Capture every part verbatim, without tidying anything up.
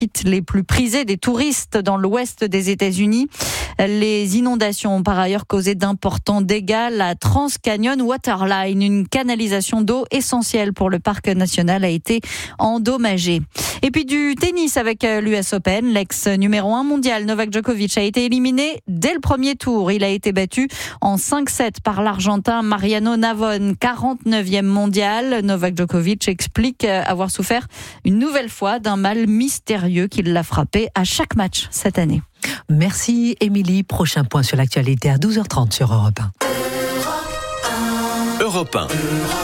sites les plus prisés des touristes dans l'ouest des États-Unis. Les inondations ont par ailleurs causé d'importants dégâts. La Trans-Canyon Waterline, une canalisation d'eau essentielle pour le parc national, a été endommagée. Et puis du tennis avec l'U S Open. L'ex numéro un mondial Novak Djokovic a été éliminé dès le premier tour. Il a été battu en cinq sept par l'Argentin Mariano Navone, quarante-neuvième mondial. Novak Djokovic explique avoir souffert une nouvelle fois d'un mal mystérieux qui l'a frappé à chaque match cette année. Merci Émilie. Prochain point sur l'actualité à douze heures trente sur Europe un. Europe un.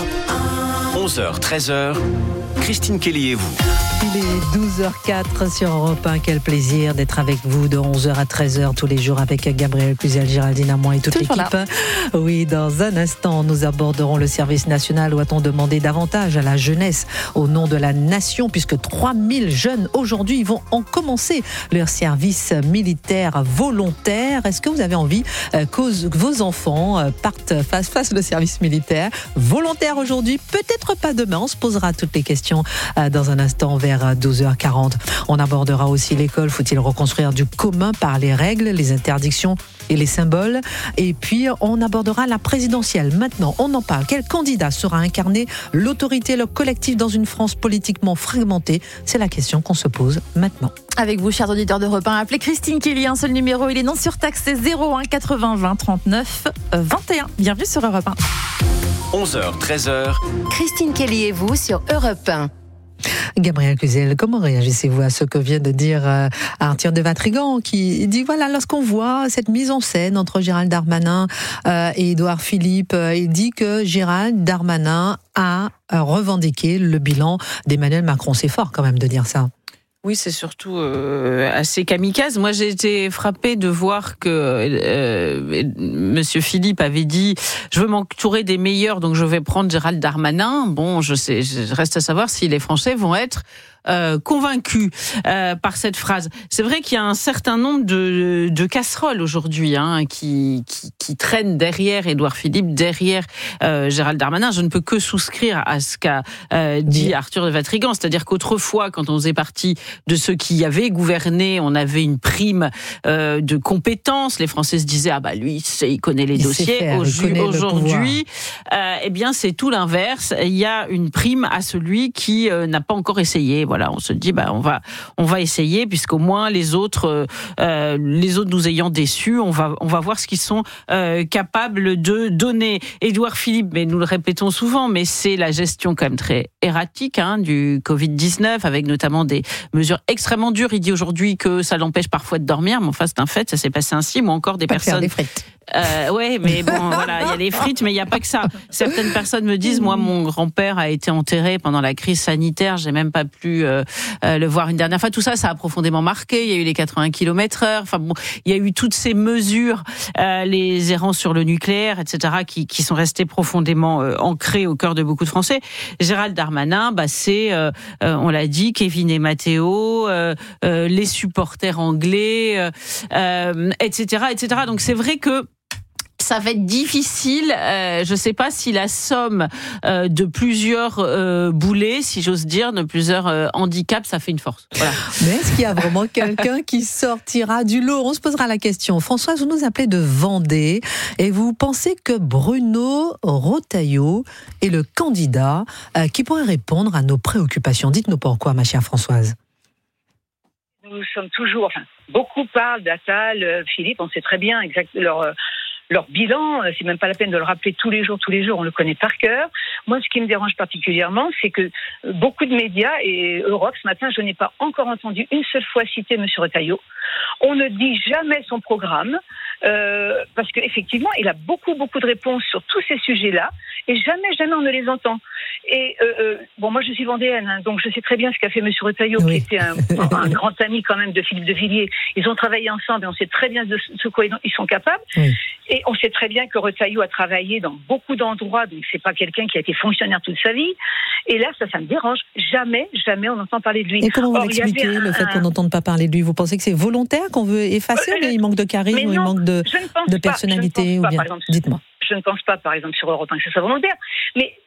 onze heures, treize heures. Christine Kelly et vous. Il est douze heures quatre sur Europe un. Quel plaisir d'être avec vous de onze heures à treize heures tous les jours avec Gabriel Cluzel, Géraldine Amont et toute Toujours l'équipe. là. Oui, dans un instant, nous aborderons le service national. Doit-on demander davantage à la jeunesse au nom de la nation, puisque trois mille jeunes aujourd'hui vont en commencer leur service militaire volontaire. Est-ce que vous avez envie euh, que vos enfants euh, partent face face le service militaire volontaire aujourd'hui? Peut-être pas demain. On se posera toutes les questions euh, dans un instant vers douze heures quarante. On abordera aussi l'école. Faut-il reconstruire du commun par les règles, les interdictions et les symboles? Et puis, on abordera la présidentielle. Maintenant, on en parle. Quel candidat sera incarné l'autorité, le collectif dans une France politiquement fragmentée? C'est la question qu'on se pose maintenant. Avec vous, chers auditeurs d'Europe un, appelez Christine Kelly, un seul numéro, il est non surtaxé, zéro un quatre-vingts vingt trente-neuf vingt et un. Bienvenue sur Europe un. onze heures, treize heures. Christine Kelly et vous sur Europe un. Gabriel Cluzel, comment réagissez-vous à ce que vient de dire euh, Arthur de Vatrigan, qui dit voilà, lorsqu'on voit cette mise en scène entre Gérald Darmanin euh, et Édouard Philippe, euh, il dit que Gérald Darmanin a euh, revendiqué le bilan d'Emmanuel Macron. C'est fort quand même de dire ça. Oui, c'est surtout euh, assez kamikaze. Moi, j'ai été frappée de voir que euh, Monsieur Philippe avait dit « Je veux m'entourer des meilleurs, donc je vais prendre Gérald Darmanin ». Bon, je sais, je reste à savoir si les Français vont être Euh, convaincu euh, par cette phrase. C'est vrai qu'il y a un certain nombre de, de casseroles aujourd'hui hein, qui, qui, qui traînent derrière Édouard Philippe, derrière euh, Gérald Darmanin. Je ne peux que souscrire à ce qu'a euh, dit Arthur de Vatrigan, c'est-à-dire qu'autrefois, quand on faisait partie de ceux qui avaient gouverné, on avait une prime euh, de compétences. Les Français se disaient ah bah lui, c'est, il connaît les il dossiers. Faire, Aujourd'hui, aujourd'hui euh, eh bien c'est tout l'inverse. Il y a une prime à celui qui euh, n'a pas encore essayé. Voilà. Voilà, on se dit bah on va on va essayer puisqu'au moins les autres euh, les autres nous ayant déçus, on va on va voir ce qu'ils sont euh, capables de donner. Édouard Philippe, mais nous le répétons souvent, mais c'est la gestion quand même très erratique hein, du covid dix-neuf avec notamment des mesures extrêmement dures. Il dit aujourd'hui que ça l'empêche parfois de dormir, mais enfin c'est un fait, ça s'est passé ainsi. Moi encore des pas personnes. De faire des frites. Euh, ouais, mais bon, voilà, il y a les frites, mais il n'y a pas que ça. Certaines personnes me disent, moi, mon grand-père a été enterré pendant la crise sanitaire, j'ai même pas pu euh, euh, le voir une dernière fois. Tout ça, ça a profondément marqué. Il y a eu les quatre-vingts kilomètres heure. Enfin bon, il y a eu toutes ces mesures, euh, les errances sur le nucléaire, et cetera, qui, qui sont restées profondément euh, ancrées au cœur de beaucoup de Français. Gérald Darmanin, bah c'est, euh, euh, on l'a dit, Kevin et Matteo, euh, euh, les supporters anglais, euh, euh, et cetera, et cetera. Donc c'est vrai que ça va être difficile. Euh, je ne sais pas si la somme euh, de plusieurs euh, boulets, si j'ose dire, de plusieurs euh, handicaps, ça fait une force. Voilà. Mais est-ce qu'il y a vraiment quelqu'un qui sortira du lot? On se posera la question. Françoise, vous nous appelez de Vendée et vous pensez que Bruno Retailleau est le candidat euh, qui pourrait répondre à nos préoccupations. Dites-nous pourquoi, ma chère Françoise. Nous sommes toujours... Enfin, beaucoup parlent d'Attal, euh, Philippe, on sait très bien exact, leur... Euh, Leur bilan, c'est même pas la peine de le rappeler tous les jours, tous les jours, on le connaît par cœur. Moi, ce qui me dérange particulièrement, c'est que beaucoup de médias, et Europe, ce matin, je n'ai pas encore entendu une seule fois citer M. Retailleau. On ne dit jamais son programme, euh, parce qu'effectivement, il a beaucoup, beaucoup de réponses sur tous ces sujets-là, et jamais, jamais on ne les entend. Et euh, euh, bon, moi, je suis vendéenne, hein, donc je sais très bien ce qu'a fait M. Retailleau, oui. qui était un, un grand ami quand même de Philippe de Villiers. Ils ont travaillé ensemble, et on sait très bien de ce quoi ils sont capables. Oui. Et on sait très bien que Retailleau a travaillé dans beaucoup d'endroits, donc c'est pas quelqu'un qui a été fonctionnaire toute sa vie. Et là, ça, ça me dérange. Jamais, jamais on entend parler de lui. Et comment vous l'expliquez, le fait qu'on n'entende pas parler de lui? Vous pensez que c'est volontaire, qu'on veut effacer, euh, ou il manque de charisme, non, ou il manque de, de personnalité? Pas, ou bien... exemple, Dites-moi. Je ne pense pas, par exemple, sur Europe un, que ce soit volontaire. Mais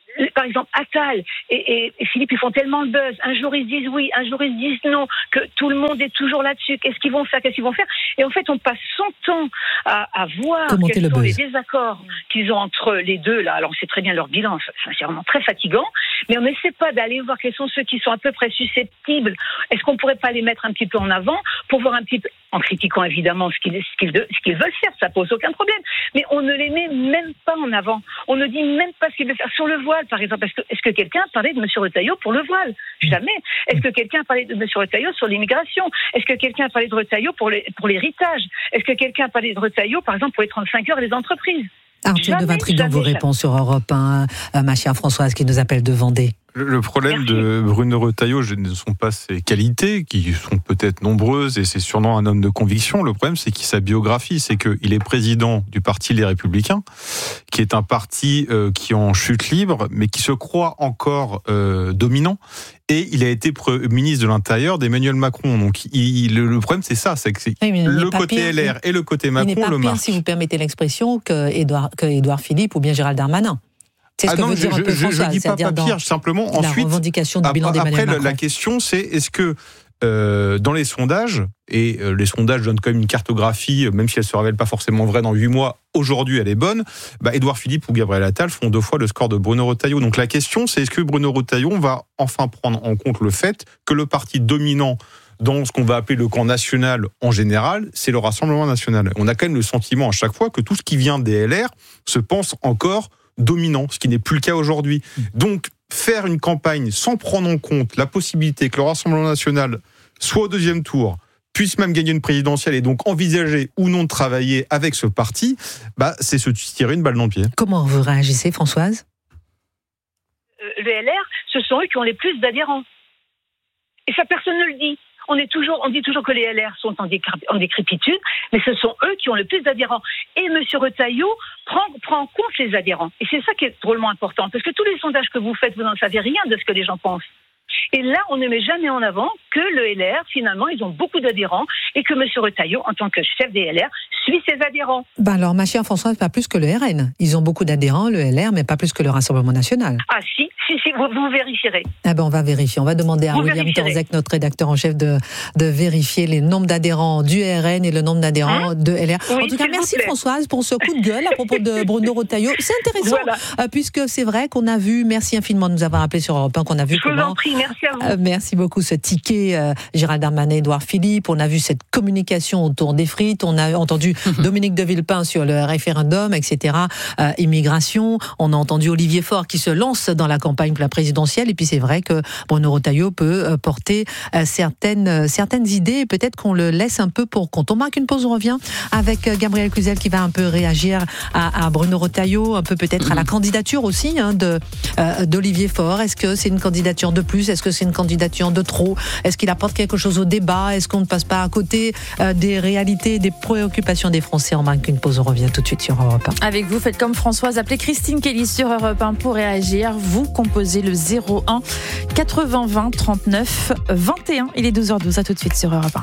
par exemple, Attal et, et, et Philippe, ils font tellement le buzz. Un jour, ils disent oui, un jour, ils disent non, que tout le monde est toujours là-dessus. Qu'est-ce qu'ils vont faire, qu'est-ce qu'ils vont faire? Et en fait, on passe son temps à, à voir Commenter quels le sont buzz. les désaccords qu'ils ont entre les deux, là. Alors, on sait très bien leur bilan, c'est vraiment très fatigant. Mais on n'essaie pas d'aller voir quels sont ceux qui sont à peu près susceptibles. Est-ce qu'on pourrait pas les mettre un petit peu en avant pour voir un petit peu, en critiquant évidemment ce qu'ils, ce qu'ils, ce qu'ils veulent faire, ça pose aucun problème. Mais on ne les met même pas en avant. On ne dit même pas ce qu'ils veulent faire. Sur le voile, par exemple, est-ce que, est-ce que quelqu'un a parlé de M. Retailleau pour le voile? Jamais. Est-ce que quelqu'un a parlé de M. Retailleau sur l'immigration? Est-ce que quelqu'un a parlé de Retailleau pour, les, pour l'héritage? Est-ce que quelqu'un a parlé de Retailleau, par exemple, pour les trente-cinq heures et les entreprises? Arthur Jamais, de Vatrigan vous jamais, répond sur Europe un, euh, ma chère Françoise qui nous appelle de Vendée. Le, le problème Merci. de Bruno Retailleau ne sont pas ses qualités, qui sont peut-être nombreuses, et c'est sûrement un homme de conviction. Le problème, c'est qu'il sa biographie, c'est qu'il est président du Parti Les Républicains, qui est un parti euh, qui est en chute libre, mais qui se croit encore euh, dominant. Et il a été pre- ministre de l'Intérieur d'Emmanuel Macron. Donc, il, le, le problème, c'est ça, c'est que c'est Oui, mais il le n'est pas côté pire, L R et le côté Il n'est Macron pas le pire, marquent. si vous permettez l'expression, que Édouard, que Édouard Philippe ou bien Gérald Darmanin. C'est ce Ah que non, veut je, dire un peu je, je François, dis pas, c'est-à-dire pas pire, dans simplement la ensuite. revendication du bilan Après, d'Emmanuel après, Macron. la question, c'est est-ce que euh, dans les sondages, et euh, les sondages donnent quand même une cartographie, même si elle se révèle pas forcément vraie dans huit mois, aujourd'hui elle est bonne, bah, Édouard Philippe ou Gabriel Attal font deux fois le score de Bruno Retailleau. Donc la question, c'est est-ce que Bruno Retailleau va enfin prendre en compte le fait que le parti dominant dans ce qu'on va appeler le camp national en général, c'est le Rassemblement national. On a quand même le sentiment à chaque fois que tout ce qui vient des L R se pense encore dominant, ce qui n'est plus le cas aujourd'hui. Donc, faire une campagne sans prendre en compte la possibilité que le Rassemblement national soit au deuxième tour, puisse même gagner une présidentielle et donc envisager ou non de travailler avec ce parti, bah, c'est se tirer une balle dans le pied. Comment vous réagissez, Françoise? Euh, le L R, ce sont eux qui ont les plus d'adhérents. Et ça, personne ne le dit. On, est toujours, on dit toujours que les L R sont en, décrép, en décrépitude, mais ce sont eux qui ont le plus d'adhérents. Et M. Retailleau prend, prend en compte les adhérents. Et c'est ça qui est drôlement important, parce que tous les sondages que vous faites, vous n'en savez rien de ce que les gens pensent. Et là, on ne met jamais en avant que le L R, finalement, ils ont beaucoup d'adhérents et que M. Retailleau, en tant que chef des L R, suit ses adhérents. Ben alors, ma chère Françoise, pas plus que le R N. Ils ont beaucoup d'adhérents, le L R, mais pas plus que le Rassemblement national. Ah si, si, si, vous, vous vérifierez. Ah ben on va vérifier. On va demander à Vous William vérifierez. Torzek, notre rédacteur en chef, de, de vérifier les nombres d'adhérents du R N et le nombre d'adhérents Hein de L R. Oui, en tout cas, s'il vous merci plaît. Françoise pour ce coup de gueule à propos de Bruno Retailleau. C'est intéressant, Voilà. euh, puisque c'est vrai qu'on a vu, merci infiniment de nous avoir appelé sur Europe un, qu'on a vu Je vous comment... en prie, merci à vous. Euh, merci beaucoup, ce ticket euh, Gérald Darmanin, Édouard Philippe. On a vu cette communication autour des frites. On a entendu Dominique de Villepin sur le référendum, et cetera. Euh, immigration. On a entendu Olivier Faure qui se lance dans la campagne pour la présidentielle. Et puis c'est vrai que Bruno Retailleau peut euh, porter euh, certaines, euh, certaines idées. Peut-être qu'on le laisse un peu pour compte. On marque une pause, on revient avec euh, Gabriel Cluzel qui va un peu réagir à, à Bruno Retailleau, un peu peut-être à la candidature aussi hein, de, euh, d'Olivier Faure. Est-ce que c'est une candidature de plus? Est-ce que c'est une candidature de trop? Est-ce qu'il apporte quelque chose au débat? Est-ce qu'on ne passe pas à côté euh, des réalités, des préoccupations des Français? On marque une pause, on revient tout de suite sur Europe un. Avec vous, faites comme Françoise, appelez Christine Kelly sur Europe un pour réagir. Vous composez le zéro un quatre-vingts vingt trente-neuf vingt et un. Il est douze heures douze, à tout de suite sur Europe un.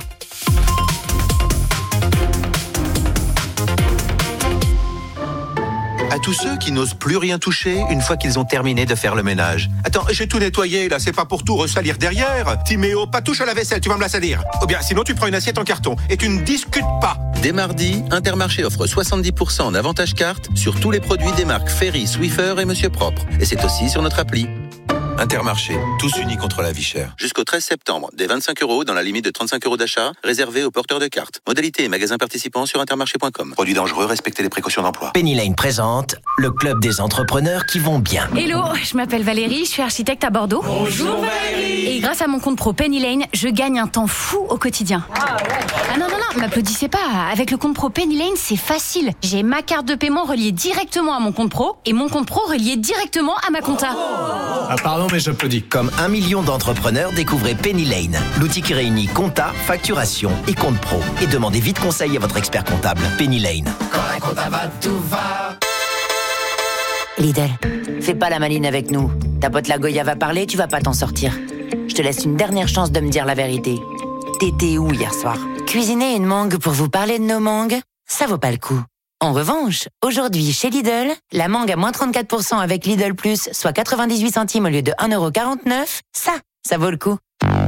À tous ceux qui n'osent plus rien toucher une fois qu'ils ont terminé de faire le ménage. Attends, j'ai tout nettoyé là, c'est pas pour tout ressalir derrière. Timéo, pas touche à la vaisselle, tu vas me la salir. Ou bien sinon tu prends une assiette en carton et tu ne discutes pas. Dès mardi, Intermarché offre soixante-dix pour cent en avantage carte sur tous les produits des marques Ferry, Swiffer et Monsieur Propre. Et c'est aussi sur notre appli. Intermarché, tous unis contre la vie chère. Jusqu'au treize septembre, des vingt-cinq euros dans la limite de trente-cinq euros d'achat, réservés aux porteurs de cartes. Modalité et magasins participants sur intermarché point com. Produits dangereux, respectez les précautions d'emploi. Penny Lane présente le club des entrepreneurs qui vont bien. Hello, je m'appelle Valérie, je suis architecte à Bordeaux. Bonjour Valérie. Et grâce à mon compte pro Penny Lane, je gagne un temps fou au quotidien. Ah ouais. Ah non, non, non, m'applaudissez pas. Avec le compte pro Penny Lane, c'est facile. J'ai ma carte de paiement reliée directement à mon compte pro et mon compte pro relié directement à ma compta. Ah pardon, mais j'applaudis. Comme un million d'entrepreneurs, découvrez Penny Lane, l'outil qui réunit compta, facturation et compte pro. Et demandez vite conseil à votre expert comptable. Penny Lane. Quand un compta va, tout va. Lidl, fais pas la maline avec nous. Ta pote la Goya va parler, tu vas pas t'en sortir. Je te laisse une dernière chance de me dire la vérité. T'étais où hier soir? Cuisiner une mangue pour vous parler de nos mangues? Ça vaut pas le coup. En revanche, aujourd'hui, chez Lidl, la mangue à moins trente-quatre pour cent avec Lidl Plus, soit quatre-vingt-dix-huit centimes au lieu de un euro quarante-neuf, ça, ça vaut le coup.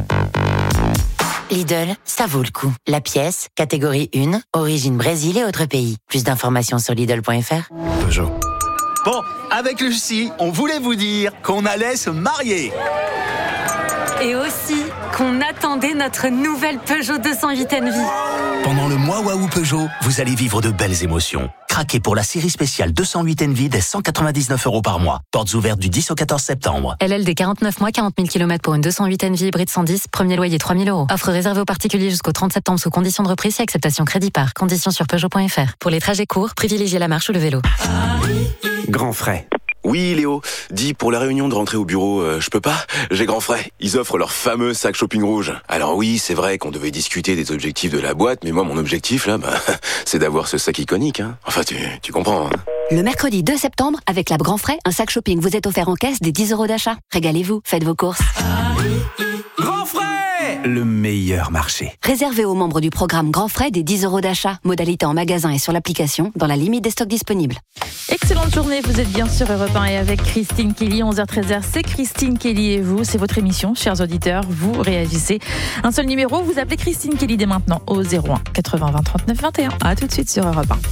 Lidl, ça vaut le coup. La pièce, catégorie un, origine Brésil et autres pays. Plus d'informations sur Lidl point F R. Peugeot. Bon, avec Lucie, on voulait vous dire qu'on allait se marier. Et aussi qu'on attendait notre nouvelle Peugeot deux cent huit Envy. Pendant le mois Waouh Peugeot, vous allez vivre de belles émotions. Craquez pour la série spéciale deux cent huit Envy dès cent quatre-vingt-dix-neuf euros par mois. Portes ouvertes du dix au quatorze septembre. L L D quarante-neuf mois, quarante mille kilomètres pour une deux cent huit Envy hybride cent dix, premier loyer trois mille euros. Offre réservée aux particuliers jusqu'au trente septembre sous conditions de reprise et acceptation crédit par. Conditions sur Peugeot point F R. Pour les trajets courts, privilégiez la marche ou le vélo. Grand frais. Oui, Léo. Dis, pour la réunion de rentrée au bureau, euh, je peux pas. J'ai grand frais. Ils offrent leur fameux sac shopping rouge. Alors oui, c'est vrai qu'on devait discuter des objectifs de la boîte, mais moi, mon objectif, là, bah, c'est d'avoir ce sac iconique, hein. Enfin, tu, tu comprends, hein. Le mercredi deux septembre, avec la Grand Frais, un sac shopping vous est offert en caisse des dix euros d'achat. Régalez-vous, faites vos courses. Grand frais, le meilleur marché. Réservé aux membres du programme Grand Frais des dix euros d'achat. Modalité en magasin et sur l'application, dans la limite des stocks disponibles. Excellente journée, vous êtes bien sur Europe un et avec Christine Kelly, onze heures treize, c'est Christine Kelly et vous, c'est votre émission, chers auditeurs, vous réagissez. Un seul numéro, vous appelez Christine Kelly dès maintenant au zéro un quatre-vingts vingt trente-neuf vingt et un. A tout de suite sur Europe un.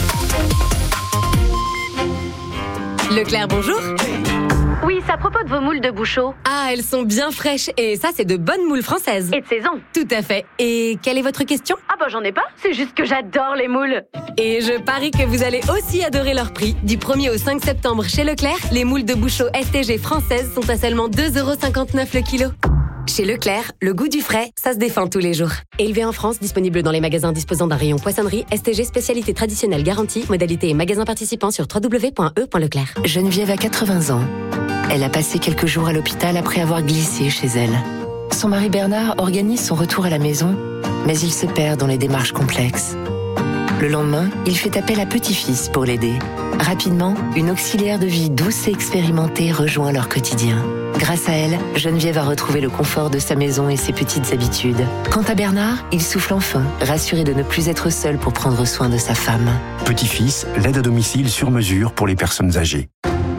Leclerc, bonjour. Oui, c'est à propos de vos moules de Bouchot. Ah, elles sont bien fraîches et ça, c'est de bonnes moules françaises. Et de saison. Tout à fait. Et quelle est votre question? Ah bah j'en ai pas, c'est juste que j'adore les moules. Et je parie que vous allez aussi adorer leur prix. Du premier au cinq septembre chez Leclerc, les moules de Bouchot S T G françaises sont à seulement deux euros cinquante-neuf le kilo. Chez Leclerc, le goût du frais, ça se défend tous les jours. Élevé en France, disponible dans les magasins disposant d'un rayon poissonnerie, S T G spécialité traditionnelle garantie, modalité et magasin participant sur w w w point e point leclerc. Geneviève a quatre-vingts ans. Elle a passé quelques jours à l'hôpital après avoir glissé chez elle. Son mari Bernard organise son retour à la maison, mais il se perd dans les démarches complexes. Le lendemain, il fait appel à petit-fils pour l'aider. Rapidement, une auxiliaire de vie douce et expérimentée rejoint leur quotidien. Grâce à elle, Geneviève a retrouvé le confort de sa maison et ses petites habitudes. Quant à Bernard, il souffle enfin, rassuré de ne plus être seul pour prendre soin de sa femme. Petit-fils, l'aide à domicile sur mesure pour les personnes âgées.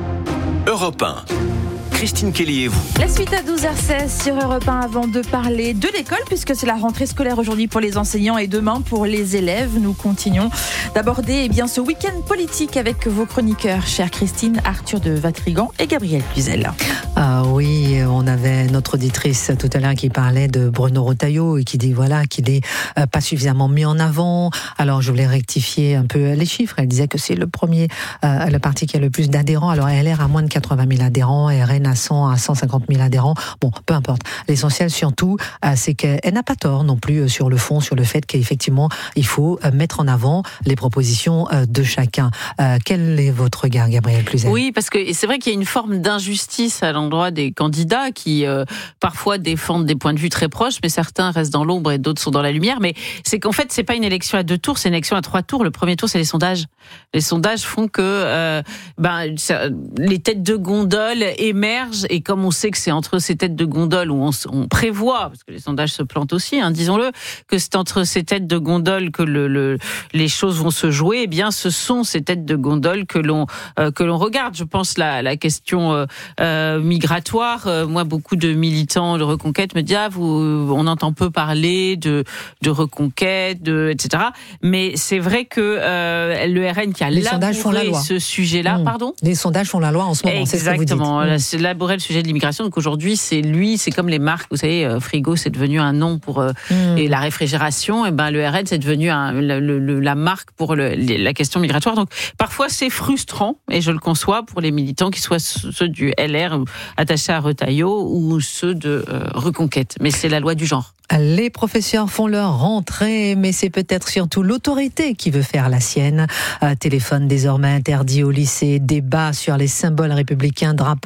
Europe un. Christine Kelly et vous. La suite à douze heures seize sur Europe un avant de parler de l'école puisque c'est la rentrée scolaire aujourd'hui pour les enseignants et demain pour les élèves. Nous continuons d'aborder eh bien, ce week-end politique avec vos chroniqueurs, chère Christine, Arthur de Vatrigan et Gabriel Cluzel. Ah oui, on avait notre auditrice tout à l'heure qui parlait de Bruno Retailleau et qui dit voilà qu'il n'est euh, pas suffisamment mis en avant. Alors je voulais rectifier un peu les chiffres. Elle disait que c'est le premier, euh, le parti qui a le plus d'adhérents. Alors L R a moins de quatre-vingt mille adhérents et R N à cent à cent cinquante mille adhérents. Bon, peu importe. L'essentiel surtout, euh, c'est qu'elle n'a pas tort non plus euh, sur le fond, sur le fait qu'effectivement il faut euh, mettre en avant les propositions euh, de chacun. Euh, quel est votre regard, Gabriel Cluzel? Oui, parce que c'est vrai qu'il y a une forme d'injustice à l'endroit des candidats qui euh, parfois défendent des points de vue très proches, mais certains restent dans l'ombre et d'autres sont dans la lumière. Mais c'est qu'en fait, c'est pas une élection à deux tours, c'est une élection à trois tours. Le premier tour, c'est les sondages. Les sondages font que euh, ben, ça, les têtes de gondole émergent, et comme on sait que c'est entre ces têtes de gondole où on, on prévoit, parce que les sondages se plantent aussi, hein, disons-le, que c'est entre ces têtes de gondole que le, le, les choses vont se jouer, eh bien, ce sont ces têtes de gondole que l'on euh, que l'on regarde. Je pense la la question euh, euh, migratoire. Euh, moi, beaucoup de militants de Reconquête me disent ah, vous, on entend peu parler de de Reconquête, de et cetera. Mais c'est vrai que euh, le R N qui a les sondages font la loi. Ce sujet-là, mmh. pardon. Les sondages font la loi en ce moment. Exactement. C'est ce que vous dites. Élaborer le sujet de l'immigration. Donc aujourd'hui, c'est lui, c'est comme les marques. Vous savez, Frigo, c'est devenu un nom pour euh, mmh. et la réfrigération. Et ben le R N, c'est devenu un, le, le, la marque pour le, la question migratoire. Donc parfois, c'est frustrant, et je le conçois pour les militants qui soient ceux du L R attachés à Retailleau ou ceux de euh, Reconquête. Mais c'est la loi du genre. Les professeurs font leur rentrée, mais c'est peut-être surtout l'autorité qui veut faire la sienne. Euh, téléphone désormais interdit au lycée, débat sur les symboles républicains, drapeau marseillais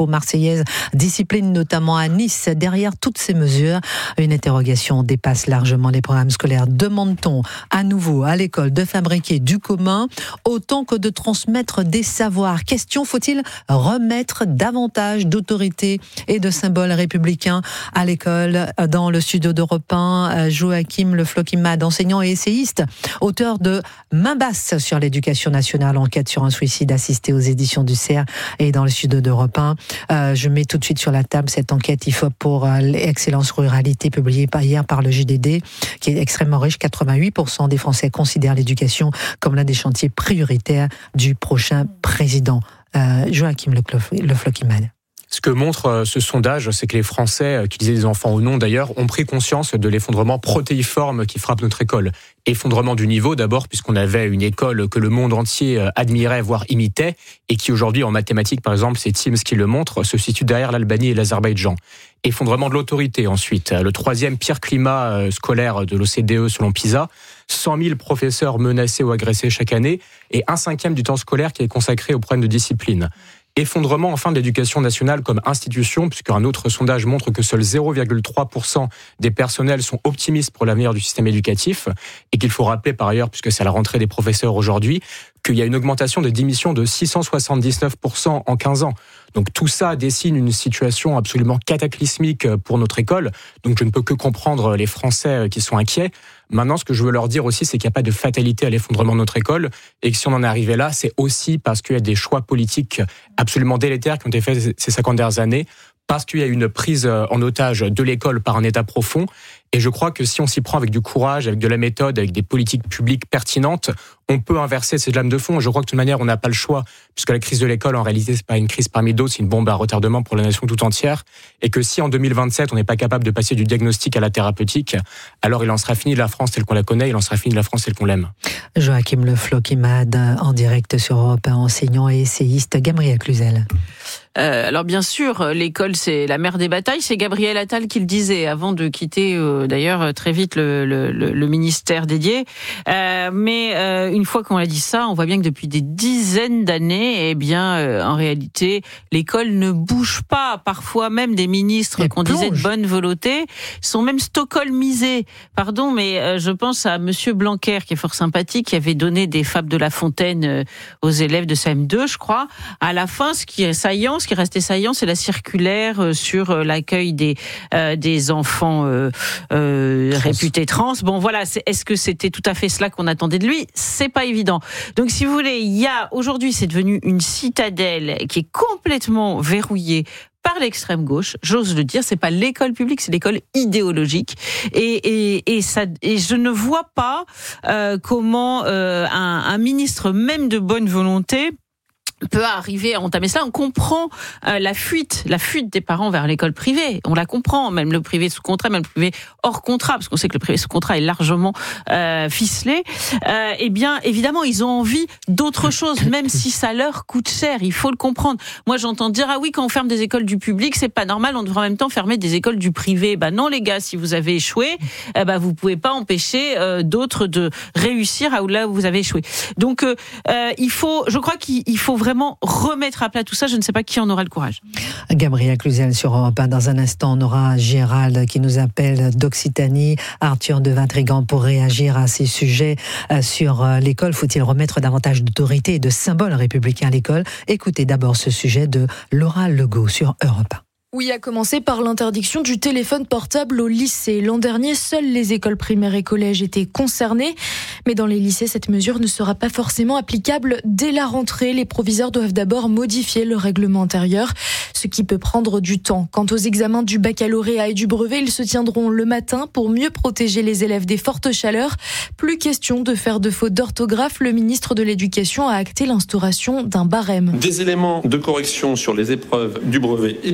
marseillaise. Discipline notamment à Nice. Derrière toutes ces mesures, une interrogation dépasse largement les programmes scolaires. Demande-t-on à nouveau à l'école de fabriquer du commun autant que de transmettre des savoirs? Question, faut-il remettre davantage d'autorité et de symboles républicains à l'école? Dans le studio d'Europe un, Joachim Le Floquimade, enseignant et essayiste, auteur de Main basse sur l'éducation nationale, enquête sur un suicide assisté aux éditions du C E R, et dans le studio d'Europe un. Euh, je mets tout de suite sur la table cette enquête I F O P pour euh, l'excellence ruralité, publiée par, hier par le J D D, qui est extrêmement riche. quatre-vingt-huit pour cent des Français considèrent l'éducation comme l'un des chantiers prioritaires du prochain président. Euh, Joachim Le Floquimade. Ce que montre ce sondage, c'est que les Français, qui disaient des enfants ou non d'ailleurs, ont pris conscience de l'effondrement protéiforme qui frappe notre école. Effondrement du niveau d'abord, puisqu'on avait une école que le monde entier admirait, voire imitait, et qui aujourd'hui en mathématiques par exemple, c'est Teams qui le montre, se situe derrière l'Albanie et l'Azerbaïdjan. Effondrement de l'autorité ensuite, le troisième pire climat scolaire de l'O C D E selon PISA, cent mille professeurs menacés ou agressés chaque année, et un cinquième du temps scolaire qui est consacré aux problèmes de discipline. Effondrement enfin de l'éducation nationale comme institution, puisqu'un autre sondage montre que seuls zéro virgule trois pour cent des personnels sont optimistes pour l'avenir du système éducatif, et qu'il faut rappeler par ailleurs, puisque c'est à la rentrée des professeurs aujourd'hui, qu'il y a une augmentation des démissions de six cent soixante-dix-neuf pour cent en quinze ans. Donc tout ça dessine une situation absolument cataclysmique pour notre école. Donc je ne peux que comprendre les Français qui sont inquiets. Maintenant, ce que je veux leur dire aussi, c'est qu'il n'y a pas de fatalité à l'effondrement de notre école, et que si on en est arrivé là, c'est aussi parce qu'il y a des choix politiques absolument délétères qui ont été faits ces cinquante dernières années, parce qu'il y a une prise en otage de l'école par un État profond. Et je crois que si on s'y prend avec du courage, avec de la méthode, avec des politiques publiques pertinentes, on peut inverser ces lames de fond. Je crois que de toute manière, on n'a pas le choix, puisque la crise de l'école, en réalité, c'est pas une crise parmi d'autres, c'est une bombe à retardement pour la nation tout entière. Et que si en deux mille vingt-sept, on n'est pas capable de passer du diagnostic à la thérapeutique, alors il en sera fini de la France telle qu'on la connaît, il en sera fini de la France telle qu'on l'aime. Joachim Le Floquimade, en direct sur Europe un, enseignant et essayiste. Gabriel Cluzel. Euh, alors bien sûr, l'école c'est la mère des batailles. C'est Gabriel Attal qui le disait avant de quitter euh, d'ailleurs très vite le, le, le ministère dédié. Euh, mais euh, une fois qu'on a dit ça, on voit bien que depuis des dizaines d'années, eh bien euh, en réalité, l'école ne bouge pas. Parfois même des ministres Elle qu'on plonge. disait de bonne volonté sont même stockholmisés. Pardon, mais euh, je pense à Monsieur Blanquer qui est fort sympathique, qui avait donné des fables de La Fontaine euh, aux élèves de C M deux, je crois. À la fin, ce qui est saillant, ce qui est resté saillant, c'est la circulaire sur l'accueil des euh, des enfants euh, euh, réputés trans. Bon, voilà, c'est, est-ce que c'était tout à fait cela qu'on attendait de lui? C'est pas évident. Donc, si vous voulez, il y a aujourd'hui, c'est devenu une citadelle qui est complètement verrouillée par l'extrême gauche, j'ose le dire, c'est pas l'école publique, c'est l'école idéologique, et et et ça, et je ne vois pas euh, comment euh, un, un ministre même de bonne volonté peut arriver à entamer cela. On comprend euh, la fuite, la fuite des parents vers l'école privée. On la comprend, même le privé sous contrat, même le privé hors contrat, parce qu'on sait que le privé sous contrat est largement euh, ficelé. Euh, eh bien, évidemment, ils ont envie d'autre chose, même si ça leur coûte cher. Il faut le comprendre. Moi, j'entends dire ah oui, quand on ferme des écoles du public, c'est pas normal. On devrait en même temps fermer des écoles du privé. Bah non, les gars, si vous avez échoué, eh ben vous pouvez pas empêcher euh, d'autres de réussir à là où vous avez échoué. Donc, euh, euh, il faut, je crois qu'il faut vraiment Vraiment remettre à plat tout ça. Je ne sais pas qui en aura le courage. Gabriel Cluzel sur Europe un. Dans un instant, on aura Gérald qui nous appelle d'Occitanie, Arthur de Vatrigan pour réagir à ces sujets sur l'école. Faut-il remettre davantage d'autorité et de symboles républicains à l'école? Écoutez d'abord ce sujet de Laura Legault sur Europe un. Oui, à commencer par l'interdiction du téléphone portable au lycée. L'an dernier, seules les écoles primaires et collèges étaient concernées. Mais dans les lycées, cette mesure ne sera pas forcément applicable dès la rentrée. Les proviseurs doivent d'abord modifier le règlement intérieur, ce qui peut prendre du temps. Quant aux examens du baccalauréat et du brevet, ils se tiendront le matin pour mieux protéger les élèves des fortes chaleurs. Plus question de faire de fautes d'orthographe. Le ministre de l'Éducation a acté l'instauration d'un barème. Des éléments de correction sur les épreuves du brevet et du baccalauréat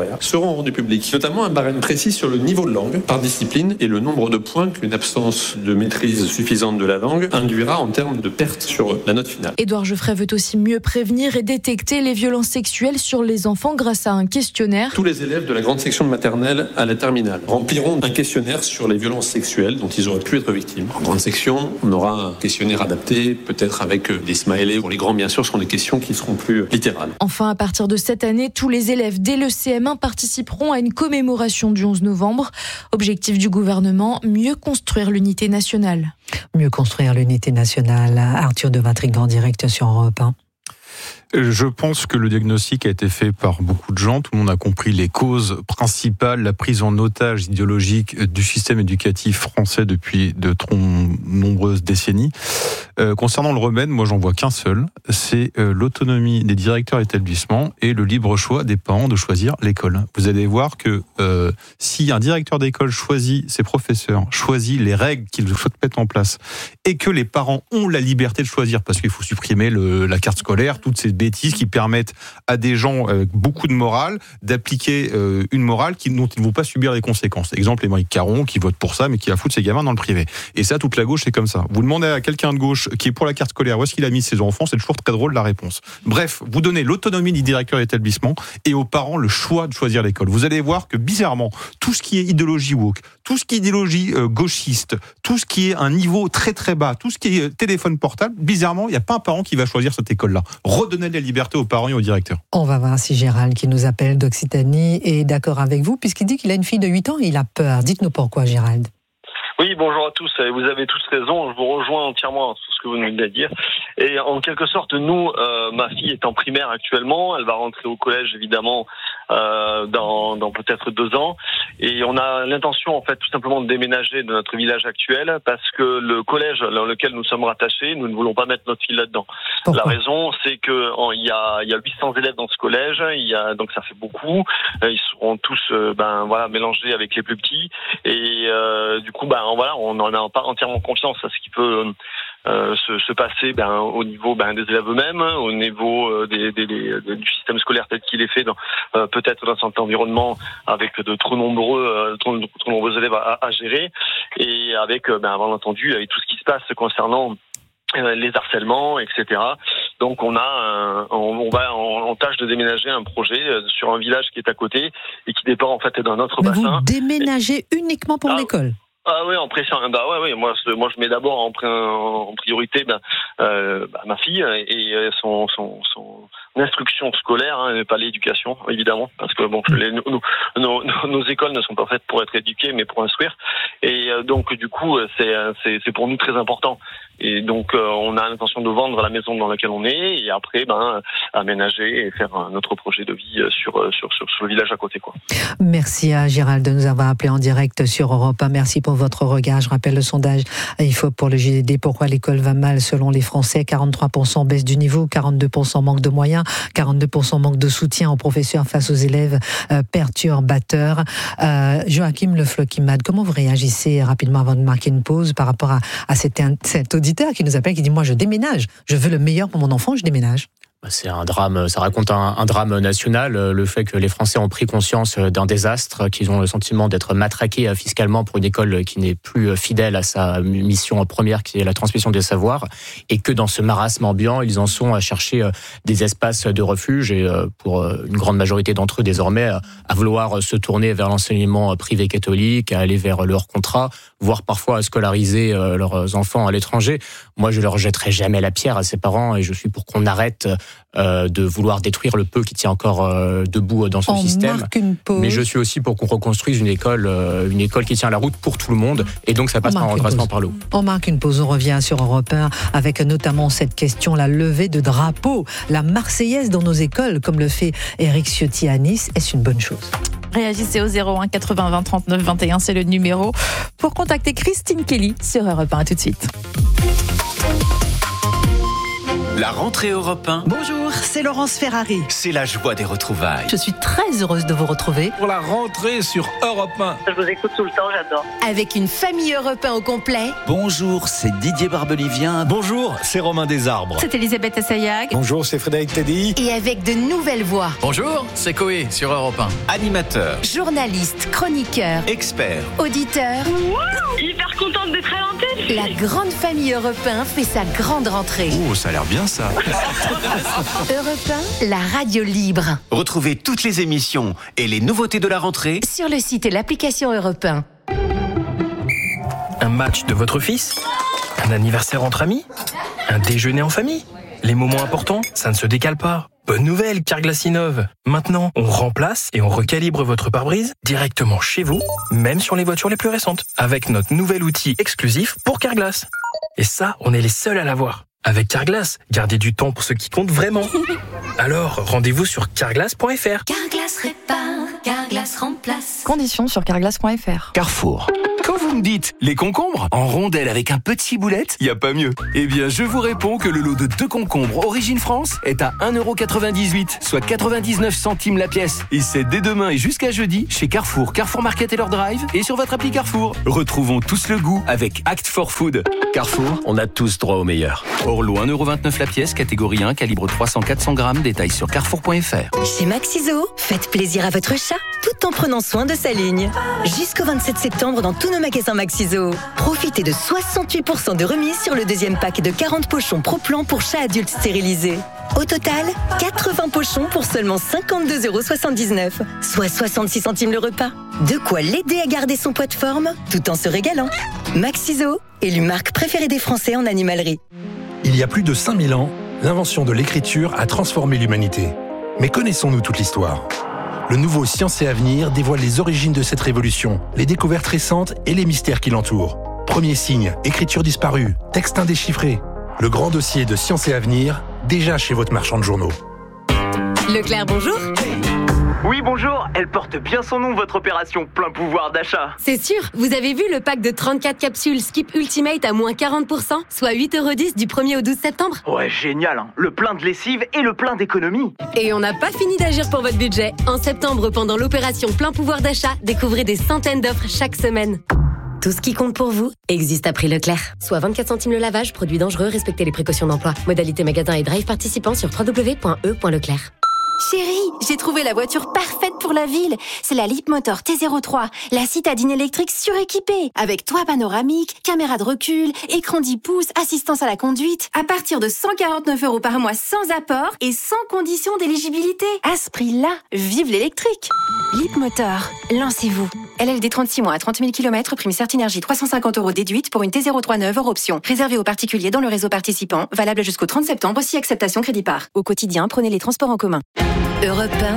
baccalauréat seront rendus publics, notamment un barème précis sur le niveau de langue par discipline et le nombre de points qu'une absence de maîtrise suffisante de la langue induira en termes de perte sur la note finale. Édouard Geoffrey veut aussi mieux prévenir et détecter les violences sexuelles sur les enfants grâce à un questionnaire. Tous les élèves de la grande section de maternelle à la terminale rempliront un questionnaire sur les violences sexuelles dont ils auraient pu être victimes. En grande section, on aura un questionnaire adapté, peut-être avec des smileys. Pour les grands, bien sûr, ce seront des questions qui seront plus littérales. Enfin, à partir de cette année, tous les élèves dès le C M un participeront à une commémoration du onze novembre. Objectif du gouvernement, mieux construire l'unité nationale. Mieux construire l'unité nationale. Arthur de Vatrigan en direct sur Europe un. Je pense que le diagnostic a été fait par beaucoup de gens. Tout le monde a compris les causes principales, la prise en otage idéologique du système éducatif français depuis de trop nombreuses décennies. Euh, concernant le remède, moi j'en vois qu'un seul, c'est euh, l'autonomie des directeurs d'établissement et le libre choix des parents de choisir l'école. Vous allez voir que euh, si un directeur d'école choisit ses professeurs, choisit les règles qu'il souhaite mettre en place, et que les parents ont la liberté de choisir, parce qu'il faut supprimer le, la carte scolaire, toutes ces bêtises qui permettent à des gens avec beaucoup de morale d'appliquer euh, une morale qui, dont ils ne vont pas subir les conséquences. Exemple, Émeric Caron qui vote pour ça mais qui a foutu ses gamins dans le privé. Et ça, toute la gauche, c'est comme ça. Vous demandez à quelqu'un de gauche qui est pour la carte scolaire où est-ce qu'il a mis ses enfants, c'est toujours très drôle la réponse. Bref, vous donnez l'autonomie du directeur d'établissement et aux parents le choix de choisir l'école. Vous allez voir que bizarrement, tout ce qui est idéologie woke, tout ce qui est idéologie euh, gauchiste, tout ce qui est un niveau très très bas, tout ce qui est téléphone portable, bizarrement, il n'y a pas un parent qui va choisir cette école-là. Redonnez la liberté aux parents et aux directeurs. On va voir si Gérald, qui nous appelle d'Occitanie, est d'accord avec vous, puisqu'il dit qu'il a une fille de huit ans et il a peur. Dites-nous pourquoi, Gérald. Oui, bonjour à tous. Vous avez tous raison. Je vous rejoins entièrement sur ce que vous venez de dire. Et en quelque sorte, nous, euh, ma fille est en primaire actuellement. Elle va rentrer au collège, évidemment, euh, dans, dans peut-être deux ans. Et on a l'intention, en fait, tout simplement de déménager de notre village actuel parce que le collège dans lequel nous sommes rattachés, nous ne voulons pas mettre notre fille là-dedans. Pourquoi ? La raison, c'est que en, il y a, il y a huit cents élèves dans ce collège. Il y a, donc ça fait beaucoup. Ils seront tous, euh, ben voilà, mélangés avec les plus petits. Et euh, du coup, ben voilà, on n'en a pas entièrement confiance à ce qui peut euh, se, se passer ben, au niveau ben, des élèves eux-mêmes, au niveau euh, des, des, des, du système scolaire tel qu'il est fait, dans, euh, peut-être dans cet environnement avec de trop nombreux, euh, trop, trop nombreux élèves à, à gérer, et avec, euh, ben, bien entendu, avec tout ce qui se passe concernant euh, les harcèlements, et cetera. Donc on a, un, on, on va en, en tâche de déménager un projet sur un village qui est à côté et qui dépend en fait d'un autre Mais bassin. Vous déménagez et... uniquement pour ah, l'école ? Ah oui, en pression. Bah ouais, ouais. Moi, moi, je mets d'abord en, en priorité ben, euh, bah, ma fille et son, son, son instruction scolaire, hein, pas l'éducation, évidemment, parce que bon, les, nos, nos, nos écoles ne sont pas faites pour être éduquées, mais pour instruire. Et euh, donc, du coup, c'est, c'est, c'est pour nous très important. Et donc, euh, on a l'intention de vendre la maison dans laquelle on est, et après, ben, aménager et faire un autre projet de vie sur sur sur, sur le village à côté, quoi. Merci à Gérald de nous avoir appelé en direct sur Europe un. Merci pour votre regard. Je rappelle le sondage I F O P pour le J D D. Pourquoi l'école va mal selon les Français ? quarante-trois pour cent baisse du niveau, quarante-deux pour cent manque de moyens, quarante-deux pour cent manque de soutien aux professeurs face aux élèves euh, perturbateurs. Euh, Joachim Le Floquimad, comment vous réagissez rapidement avant de marquer une pause par rapport à, à cet, cet auditeur qui nous appelle, qui dit moi je déménage, je veux le meilleur pour mon enfant, je déménage? C'est un drame, ça raconte un, un drame national, le fait que les Français ont pris conscience d'un désastre, qu'ils ont le sentiment d'être matraqués fiscalement pour une école qui n'est plus fidèle à sa mission première, qui est la transmission des savoirs, et que dans ce marasme ambiant, ils en sont à chercher des espaces de refuge, et pour une grande majorité d'entre eux désormais, à vouloir se tourner vers l'enseignement privé catholique, à aller vers leur contrat, voire parfois à scolariser leurs enfants à l'étranger. Moi, je leur jetterai jamais la pierre à ces parents, et je suis pour qu'on arrête Euh, de vouloir détruire le peu qui tient encore euh, debout dans ce on système. Mais je suis aussi pour qu'on reconstruise une école, euh, une école qui tient la route pour tout le monde, et donc ça passe par un redressement par le haut. On marque une pause, on revient sur Europe un avec notamment cette question, la levée de drapeau, la Marseillaise dans nos écoles, comme le fait Éric Ciotti à Nice. Est-ce une bonne chose ? Réagissez au zéro un quatre-vingts vingt trente-neuf vingt et un, c'est le numéro pour contacter Christine Kelly sur Europe un. À tout de suite. La rentrée Europe un. Bonjour, c'est Laurence Ferrari. C'est la joie des retrouvailles. Je suis très heureuse de vous retrouver. Pour la rentrée sur Europe un. Je vous écoute tout le temps, j'adore. Avec une famille Europe un au complet. Bonjour, c'est Didier Barbelivien. Bonjour, c'est Romain Desarbres. C'est Elisabeth Assayag. Bonjour, c'est Frédéric Teddy. Et avec de nouvelles voix. Bonjour, c'est Coé sur Europe un. Animateur, journaliste, chroniqueur, expert, auditeur. Wow, hyper contente d'être à l'antenne. La grande famille Europe un fait sa grande rentrée. Oh, ça a l'air bien ça. Europe un, la radio libre. Retrouvez toutes les émissions et les nouveautés de la rentrée sur le site et l'application Europe un. Un match de votre fils? Un anniversaire entre amis? Un déjeuner en famille? Les moments importants, ça ne se décale pas. Bonne nouvelle, Carglass innove. Maintenant, on remplace et on recalibre votre pare-brise directement chez vous, même sur les voitures les plus récentes, avec notre nouvel outil exclusif pour Carglass. Et ça, on est les seuls à l'avoir. Avec Carglass, gardez du temps pour ce qui compte vraiment. Alors, rendez-vous sur carglass point f r. Carglass répare, Carglass remplace. Conditions sur carglass point f r. Carrefour. Quand vous me dites les concombres en rondelles avec un petit boulette, y a pas mieux. Eh bien, je vous réponds que le lot de deux concombres Origine France est à un euro quatre-vingt-dix-huit, soit quatre-vingt-dix-neuf centimes la pièce. Et c'est dès demain et jusqu'à jeudi chez Carrefour, Carrefour Market et leur drive et sur votre appli Carrefour. Retrouvons tous le goût avec Act for Food. Carrefour, on a tous droit au meilleur. Hors lot un euro vingt-neuf la pièce, catégorie un, calibre trois cents à quatre cents grammes, détail sur carrefour point f r. Chez Maxiso, faites plaisir à votre chat tout en prenant soin de sa ligne. Jusqu'au vingt-sept septembre dans tous nos magasins Maxiso. Profitez de soixante-huit pour cent de remise sur le deuxième pack de quarante pochons Pro-Plan pour chats adultes stérilisés. Au total, quatre-vingts pochons pour seulement cinquante-deux euros soixante-dix-neuf, soit soixante-six centimes le repas. De quoi l'aider à garder son poids de forme tout en se régalant. Maxiso, élue marque préférée des Français en animalerie. Il y a plus de cinq mille ans, l'invention de l'écriture a transformé l'humanité. Mais connaissons-nous toute l'histoire ? Le nouveau Science et Avenir dévoile les origines de cette révolution, les découvertes récentes et les mystères qui l'entourent. Premier signe, écriture disparue, texte indéchiffré. Le grand dossier de Science et Avenir, déjà chez votre marchand de journaux. Leclerc, bonjour. Oui, bonjour. Elle porte bien son nom, votre opération plein pouvoir d'achat. C'est sûr. Vous avez vu le pack de trente-quatre capsules Skip Ultimate à moins quarante pour cent, soit huit euros dix du premier au douze septembre. Ouais, génial, hein. Le plein de lessive et le plein d'économie. Et on n'a pas fini d'agir pour votre budget. En septembre, pendant l'opération plein pouvoir d'achat, découvrez des centaines d'offres chaque semaine. Tout ce qui compte pour vous existe à prix Leclerc. Soit vingt-quatre centimes le lavage, produit dangereux, respectez les précautions d'emploi. Modalité magasin et drive participant sur w w w point e point leclerc. Chérie, j'ai trouvé la voiture parfaite pour la ville. C'est la Leapmotor T zéro trois, la citadine électrique suréquipée. Avec toit panoramique, caméra de recul, écran dix pouces, assistance à la conduite. À partir de cent quarante-neuf euros par mois sans apport et sans condition d'éligibilité. À ce prix-là, vive l'électrique. Leapmotor, lancez-vous. L L D trente-six mois à trente mille kilomètres, prime Certinergie trois cent cinquante euros déduite pour une T zéro trois neuve hors option. Réservée aux particuliers dans le réseau participant. Valable jusqu'au trente septembre si acceptation crédit par. Au quotidien, prenez les transports en commun. Europe un.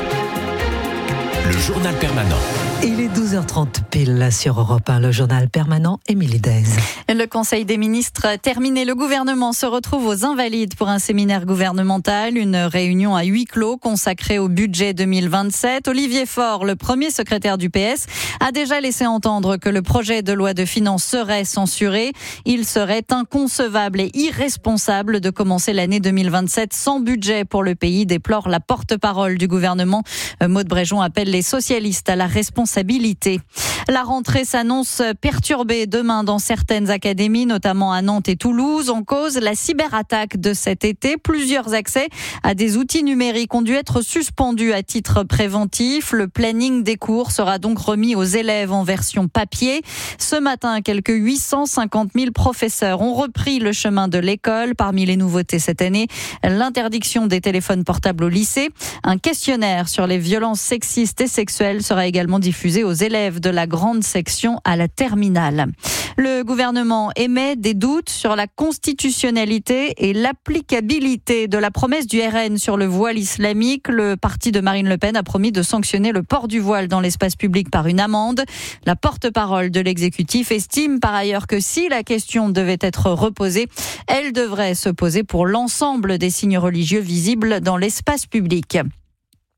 Le journal permanent. Il est douze heures trente pile sur Europe un, le journal permanent, Émilie Dez. Le Conseil des ministres terminé. Le gouvernement se retrouve aux Invalides pour un séminaire gouvernemental, une réunion à huis clos consacrée au budget deux mille vingt-sept. Olivier Faure, le premier secrétaire du P S, a déjà laissé entendre que le projet de loi de finances serait censuré. Il serait inconcevable et irresponsable de commencer l'année deux mille vingt-sept sans budget pour le pays, déplore la porte-parole du gouvernement. Maude Bréjon appelle les socialistes à la responsabilité. La rentrée s'annonce perturbée demain dans certaines académies, notamment à Nantes et Toulouse. En cause, la cyberattaque de cet été. Plusieurs accès à des outils numériques ont dû être suspendus à titre préventif. Le planning des cours sera donc remis aux élèves en version papier. Ce matin, quelques huit cent cinquante mille professeurs ont repris le chemin de l'école. Parmi les nouveautés cette année, l'interdiction des téléphones portables au lycée. Un questionnaire sur les violences sexistes et sexuelles sera également diffusé aux élèves de la grande section à la terminale. Le gouvernement émet des doutes sur la constitutionnalité et l'applicabilité de la promesse du R N sur le voile islamique. Le parti de Marine Le Pen a promis de sanctionner le port du voile dans l'espace public par une amende. La porte-parole de l'exécutif estime par ailleurs que si la question devait être reposée, elle devrait se poser pour l'ensemble des signes religieux visibles dans l'espace public.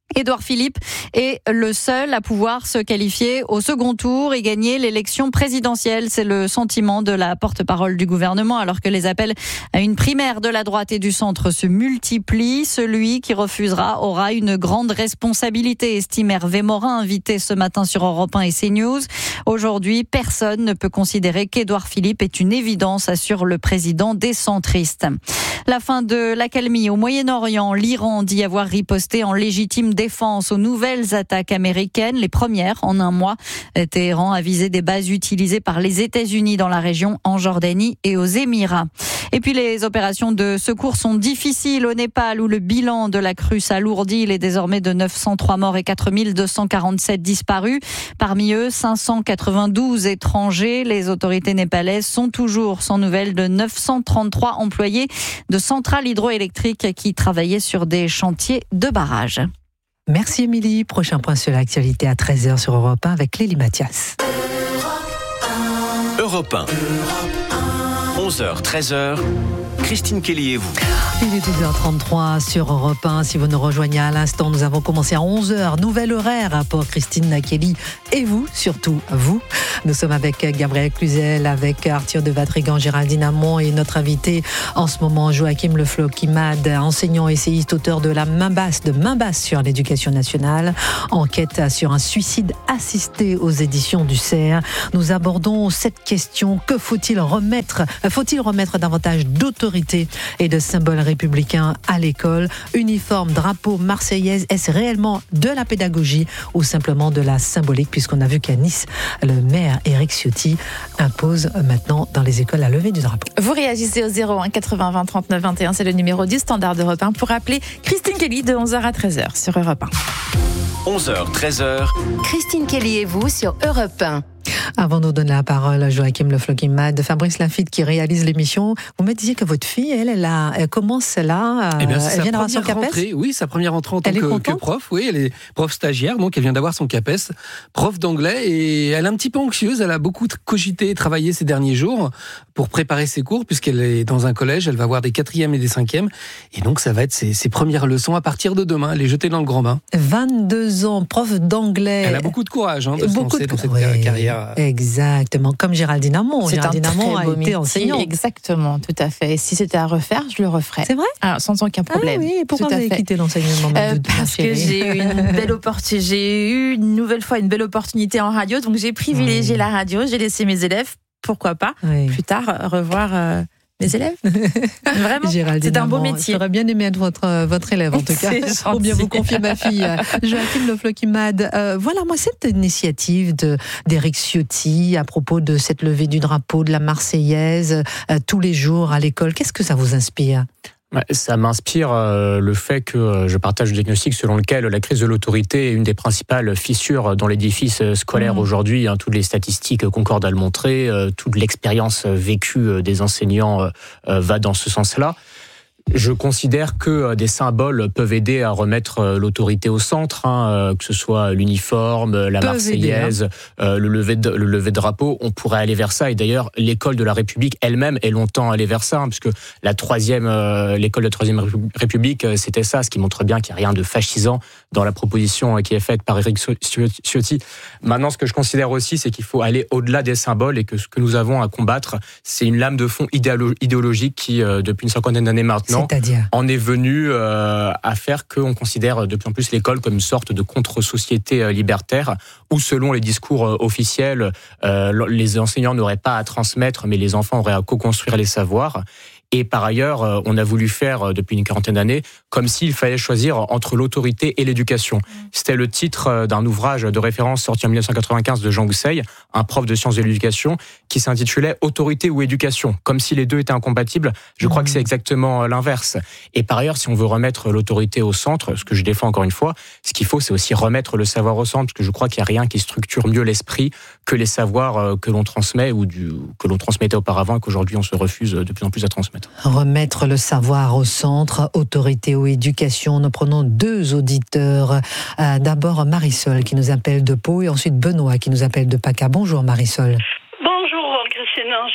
Édouard Philippe est le seul à pouvoir se qualifier au second tour et gagner l'élection présidentielle. C'est le sentiment de la porte-parole du gouvernement, alors que les appels à une primaire de la droite et du centre se multiplient. Celui qui refusera aura une grande responsabilité, estime Hervé Morin, invité ce matin sur Europe un et CNews. Aujourd'hui, personne ne peut considérer qu'Édouard Philippe est une évidence, assure le président des centristes. La fin de l'accalmie au Moyen-Orient. L'Iran dit avoir riposté en légitime défense aux nouvelles attaques américaines, les premières en un mois. Téhéran a visé des bases utilisées par les États-Unis dans la région, en Jordanie et aux Émirats. Et puis les opérations de secours sont difficiles au Népal, où le bilan de la crue s'alourdit. Il est désormais de neuf cent trois morts et quatre mille deux cent quarante-sept disparus. Parmi eux, cinq cent quatre-vingt-douze étrangers. Les autorités népalaises sont toujours sans nouvelles de neuf cent trente-trois employés de centrales hydroélectriques qui travaillaient sur des chantiers de barrages. Merci Émilie. Prochain point sur l'actualité à treize heures sur Europe un avec Lélie Mathias. Europe un. onze heures, treize heures. Christine Kelly et vous. Il est douze heures trente-trois sur Europe un. Si vous nous rejoignez à l'instant, nous avons commencé à onze heures. Nouvel horaire pour Christine Kelly et vous, surtout vous. Nous sommes avec Gabriel Cluzel, avec Arthur de Vatrigan, Géraldine Amont et notre invité en ce moment, Joachim Le Floquimade, enseignant, essayiste, auteur de La main basse, de Main basse sur l'éducation nationale. Enquête sur un suicide assisté aux éditions du C E R. Nous abordons cette question. Que faut-il remettre, faut-il remettre davantage d'autorité et de symboles républicains à l'école? Uniforme, drapeau, marseillaise, est-ce réellement de la pédagogie ou simplement de la symbolique, puisqu'on a vu qu'à Nice, le maire Éric Ciotti impose maintenant dans les écoles la levée du drapeau. Vous réagissez au zéro un quatre-vingts vingt trente-neuf vingt et un, c'est le numéro du standard d'Europe un pour appeler Christine Kelly de onze heures à treize heures sur Europe un. onze heures, treize heures. Christine Kelly et vous sur Europe un. Avant de nous donner la parole à Joachim Le Floquimade, Fabrice Lafitte qui réalise l'émission, vous me disiez que votre fille, elle, elle, a, elle commence là, eh bien, elle vient d'avoir son CAPES. Rentrée, oui, sa première rentrée en tant que, que prof. Oui, elle est prof stagiaire, donc elle vient d'avoir son CAPES, prof d'anglais, et elle est un petit peu anxieuse. Elle a beaucoup cogité et travaillé ces derniers jours pour préparer ses cours, puisqu'elle est dans un collège. Elle va avoir des quatrièmes et des cinquièmes, et donc ça va être ses, ses premières leçons à partir de demain. Elle est jetée dans le grand bain. vingt-deux ans, prof d'anglais. Elle a beaucoup de courage hein, de beaucoup se lancer de... dans cette oui, carrière. Exactement, comme Géraldine Amont. C'est Géraldine un Amont très a beau été métier, enseignante. Exactement, tout à fait. Si c'était à refaire, je le referais. C'est vrai? Alors, sans aucun problème. Ah oui, pourquoi tout vous avez fait. quitté l'enseignement euh, Parce que j'ai eu une belle opportunité. J'ai eu une nouvelle fois une belle opportunité en radio, donc j'ai privilégié oui. la radio. J'ai laissé mes élèves. Pourquoi pas oui. plus tard revoir. Euh, mes élèves. Vraiment, c'est un beau métier. J'aurais bien aimé être votre, votre élève, en tout cas, pour bien vous confier ma fille, Joachim Le Floquimade. Euh, voilà, moi, cette initiative de, d'Éric Ciotti à propos de cette levée du drapeau, de la Marseillaise, euh, tous les jours à l'école, qu'est-ce que ça vous inspire ? Ça m'inspire euh, le fait que euh, je partage le diagnostic selon lequel la crise de l'autorité est une des principales fissures dans l'édifice scolaire mmh. aujourd'hui. Hein, toutes les statistiques concordent à le montrer, euh, toute l'expérience vécue des enseignants euh, euh, va dans ce sens-là. Je considère que des symboles peuvent aider à remettre l'autorité au centre, hein, que ce soit l'uniforme, la peuvent Marseillaise, aider, hein. euh, le lever de, le lever de drapeau. On pourrait aller vers ça. Et d'ailleurs, l'école de la République elle-même est longtemps allée vers ça, hein, puisque la troisième, euh, l'école de la Troisième République, c'était ça, ce qui montre bien qu'il n'y a rien de fascisant dans la proposition qui est faite par Éric Ciotti. Maintenant, ce que je considère aussi, c'est qu'il faut aller au-delà des symboles et que ce que nous avons à combattre, c'est une lame de fond idéologique qui, euh, depuis une cinquantaine d'années maintenant, C'est-à-dire on est venu euh, à faire qu'on considère de plus en plus l'école comme une sorte de contre-société euh, libertaire où, selon les discours euh, officiels, euh, les enseignants n'auraient pas à transmettre, mais les enfants auraient à co-construire les savoirs. Et par ailleurs, on a voulu faire depuis une quarantaine d'années comme s'il fallait choisir entre l'autorité et l'éducation. C'était le titre d'un ouvrage de référence sorti en dix-neuf cent quatre-vingt-quinze de Jean Housseil, un prof de sciences de l'éducation, qui s'intitulait « Autorité ou éducation ». Comme si les deux étaient incompatibles, je crois mmh. que c'est exactement l'inverse. Et par ailleurs, si on veut remettre l'autorité au centre, ce que je défends encore une fois, ce qu'il faut, c'est aussi remettre le savoir au centre, parce que je crois qu'il n'y a rien qui structure mieux l'esprit que les savoirs que l'on transmet ou du, que l'on transmettait auparavant et qu'aujourd'hui on se refuse de plus en plus à transmettre. Remettre le savoir au centre, autorité ou éducation. Nous prenons deux auditeurs. Euh, d'abord Marisol qui nous appelle de Pau et ensuite Benoît qui nous appelle de PACA. Bonjour Marisol. Bonjour Christine,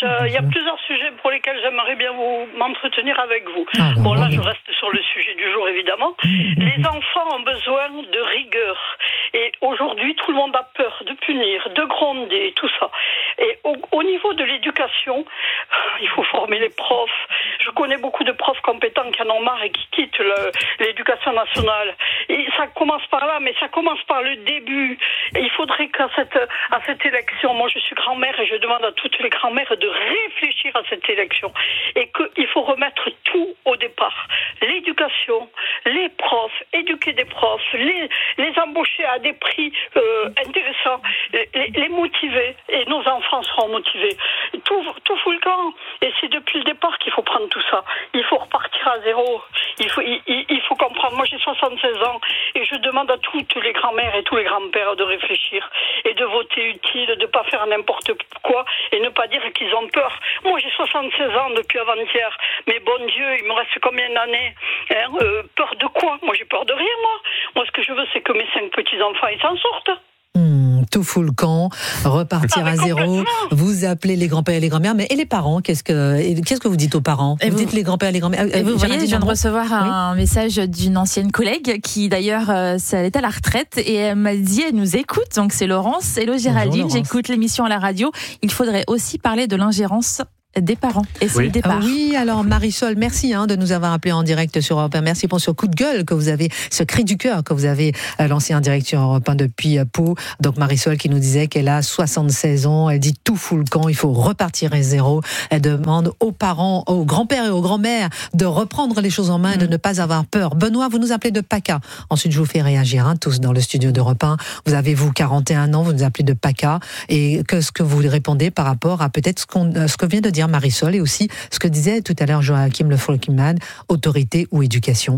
il y a plusieurs sujets pour lesquels j'aimerais bien vous m'entretenir avec vous. Ah, bon, là, je reste sur le sujet du jour, évidemment. Les enfants ont besoin de rigueur. Et aujourd'hui, tout le monde a peur de punir, de gronder, tout ça. Et au, au niveau de l'éducation, il faut former les profs. Je connais beaucoup de profs compétents qui en ont marre et qui quittent le, l'éducation nationale. Et ça commence par là, mais ça commence par le début. Et il faudrait qu'à cette, à cette élection, moi je suis grand-mère et je demande à toutes les grand-mères de réfléchir à cette élection. Et qu'il faut remettre tout au départ. L'éducation, les profs, éduquer des profs, les, les embaucher à des prix euh, intéressants, les, les motiver. Et nos enfants seront motivés. Tout, tout fout le camp. Et c'est depuis le départ qu'il faut prendre tout ça. Il faut repartir à zéro. Il faut, il, il faut comprendre. Moi, j'ai soixante-seize ans et je demande à toutes les grand-mères et tous les grands-pères de réfléchir et de voter utile, de ne pas faire n'importe quoi et ne pas dire qu'ils ont peur. Moi, j'ai soixante-seize ans depuis avant-hier. Mais bon Dieu, il me reste combien d'années hein euh, Peur de quoi? Moi, j'ai peur de rien, moi. Moi, ce que je veux, c'est que mes cinq petits-enfants, ils s'en sortent. Mmh, tout fout le camp, repartir ah, à zéro. Vous appelez les grands-pères et les grands-mères, mais et les parents, qu'est-ce que qu'est-ce que vous dites aux parents? Vous, vous dites les grands-pères et les grands-mères. Et vous voyez, je viens de recevoir un oui. message d'une ancienne collègue qui d'ailleurs euh, elle est à la retraite et elle m'a dit elle nous écoute. Donc c'est Laurence. Hello Géraldine, Bonjour, j'écoute l'émission à la radio. Il faudrait aussi parler de l'ingérence des parents. Et c'est oui. le départ. Ah oui, alors Marisol, merci hein, de nous avoir appelé en direct sur Europe un. Merci pour ce coup de gueule que vous avez, ce cri du cœur que vous avez lancé en direct sur Europe un depuis Pau. Donc Marisol qui nous disait qu'elle a soixante-seize ans, elle dit tout fout le camp, il faut repartir à zéro. Elle demande aux parents, aux grands-pères et aux grands-mères de reprendre les choses en main et de ne pas avoir peur. Benoît, vous nous appelez de PACA. Ensuite, je vous fais réagir, hein, tous dans le studio d'Europe un. Vous avez, vous, quarante et un ans, vous nous appelez de PACA. Et qu'est-ce que vous répondez par rapport à peut-être ce, qu'on, ce que vient de dire Marisol et aussi ce que disait tout à l'heure Joachim Le Folkman, autorité ou éducation?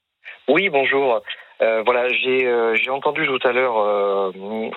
Oui, bonjour. Euh, voilà, j'ai euh, j'ai entendu tout à l'heure euh,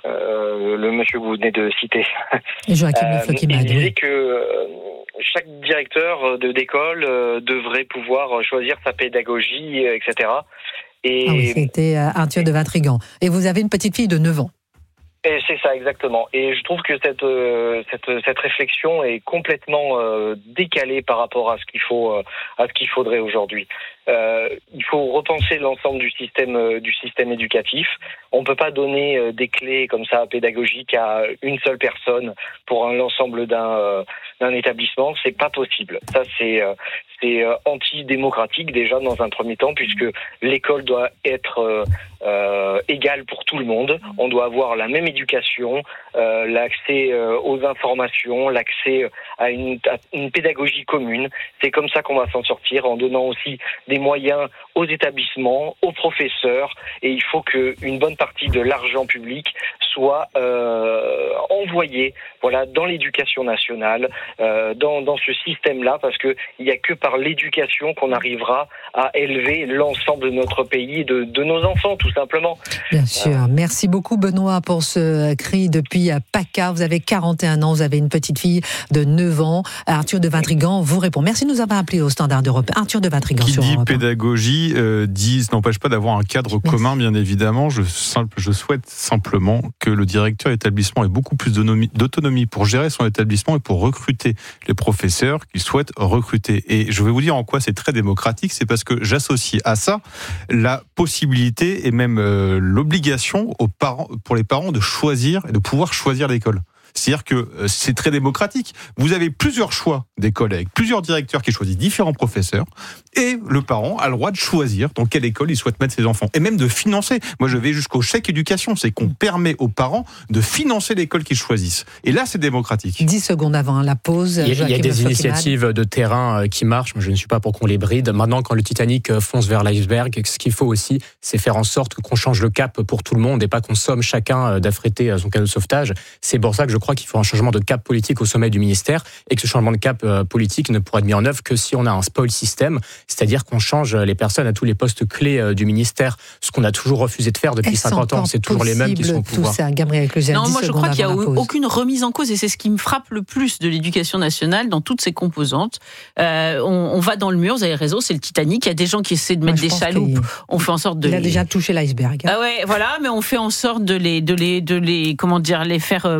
euh, le monsieur que vous venez de citer. Joachim Le Folkman. Il disait oui. que euh, chaque directeur de d'école euh, devrait pouvoir choisir sa pédagogie, et cetera. Et ah oui, c'était Arthur de Vatrigan. Et vous avez une petite fille de neuf ans. Et c'est ça, exactement. Et je trouve que cette euh, cette cette réflexion est complètement euh, décalée par rapport à ce qu'il faut euh, à ce qu'il faudrait aujourd'hui. Euh, il faut repenser l'ensemble du système euh, du système éducatif. On peut pas donner euh, des clés comme ça pédagogiques à une seule personne pour un, l'ensemble d'un euh, d'un établissement. C'est pas possible. Ça c'est euh, c'est euh, antidémocratique déjà dans un premier temps puisque l'école doit être euh, euh, égale pour tout le monde. On doit avoir la même éducation, euh, l'accès euh, aux informations, l'accès à une, à une pédagogie commune. C'est comme ça qu'on va s'en sortir en donnant aussi des moyens aux établissements, aux professeurs, et il faut qu'une bonne partie de l'argent public soit euh, envoyé voilà, dans l'éducation nationale, euh, dans, dans ce système-là, parce qu'il n'y a que par l'éducation qu'on arrivera à élever l'ensemble de notre pays et de, de nos enfants, tout simplement. Bien sûr. Euh... Merci beaucoup, Benoît, pour ce cri depuis PACA. Vous avez quarante et un ans, vous avez une petite fille de neuf ans. Arthur de Vatrigan vous répond. Merci de nous avoir appelé au Standard d'Europe. Arthur de Vatrigan Qui sur dit Europe. pédagogie, euh, dit, ça n'empêche pas d'avoir un cadre Merci. commun, bien évidemment. Je, je souhaite simplement que le directeur d'établissement ait beaucoup plus d'autonomie, d'autonomie pour gérer son établissement et pour recruter les professeurs qu'il souhaite recruter. Et je vais vous dire en quoi c'est très démocratique, c'est parce que j'associe à ça la possibilité et même euh, l'obligation aux parents, pour les parents de choisir et de pouvoir choisir l'école. C'est-à-dire que c'est très démocratique. Vous avez plusieurs choix d'école avec plusieurs directeurs qui choisissent différents professeurs et le parent a le droit de choisir dans quelle école il souhaite mettre ses enfants et même de financer. Moi, je vais jusqu'au chèque éducation. C'est qu'on permet aux parents de financer l'école qu'ils choisissent. Et là, c'est démocratique. dix secondes avant la pause. Il y a, il y a des initiatives de terrain qui marchent. Je ne suis pas pour qu'on les bride. Maintenant, quand le Titanic fonce vers l'iceberg, ce qu'il faut aussi, c'est faire en sorte qu'on change le cap pour tout le monde et pas qu'on somme chacun d'affréter son canot de sauvetage. C'est pour ça que je Je crois qu'il faut un changement de cap politique au sommet du ministère et que ce changement de cap politique ne pourra être mis en œuvre que si on a un spoil system, c'est-à-dire qu'on change les personnes à tous les postes clés du ministère, ce qu'on a toujours refusé de faire depuis cinquante ans. C'est toujours les mêmes qui sont au pouvoir. Ça, Gabriel Cluzel, non, moi je crois qu'il n'y a aucune remise en cause et c'est ce qui me frappe le plus de l'éducation nationale dans toutes ses composantes. Euh, on, on va dans le mur, vous avez raison, c'est le Titanic. Il y a des gens qui essaient de mettre moi, des chaloupes. On fait en sorte de. Il les... a déjà touché l'iceberg. Ah ouais, voilà, mais on fait en sorte de les, de les, de les, comment dire, les faire partir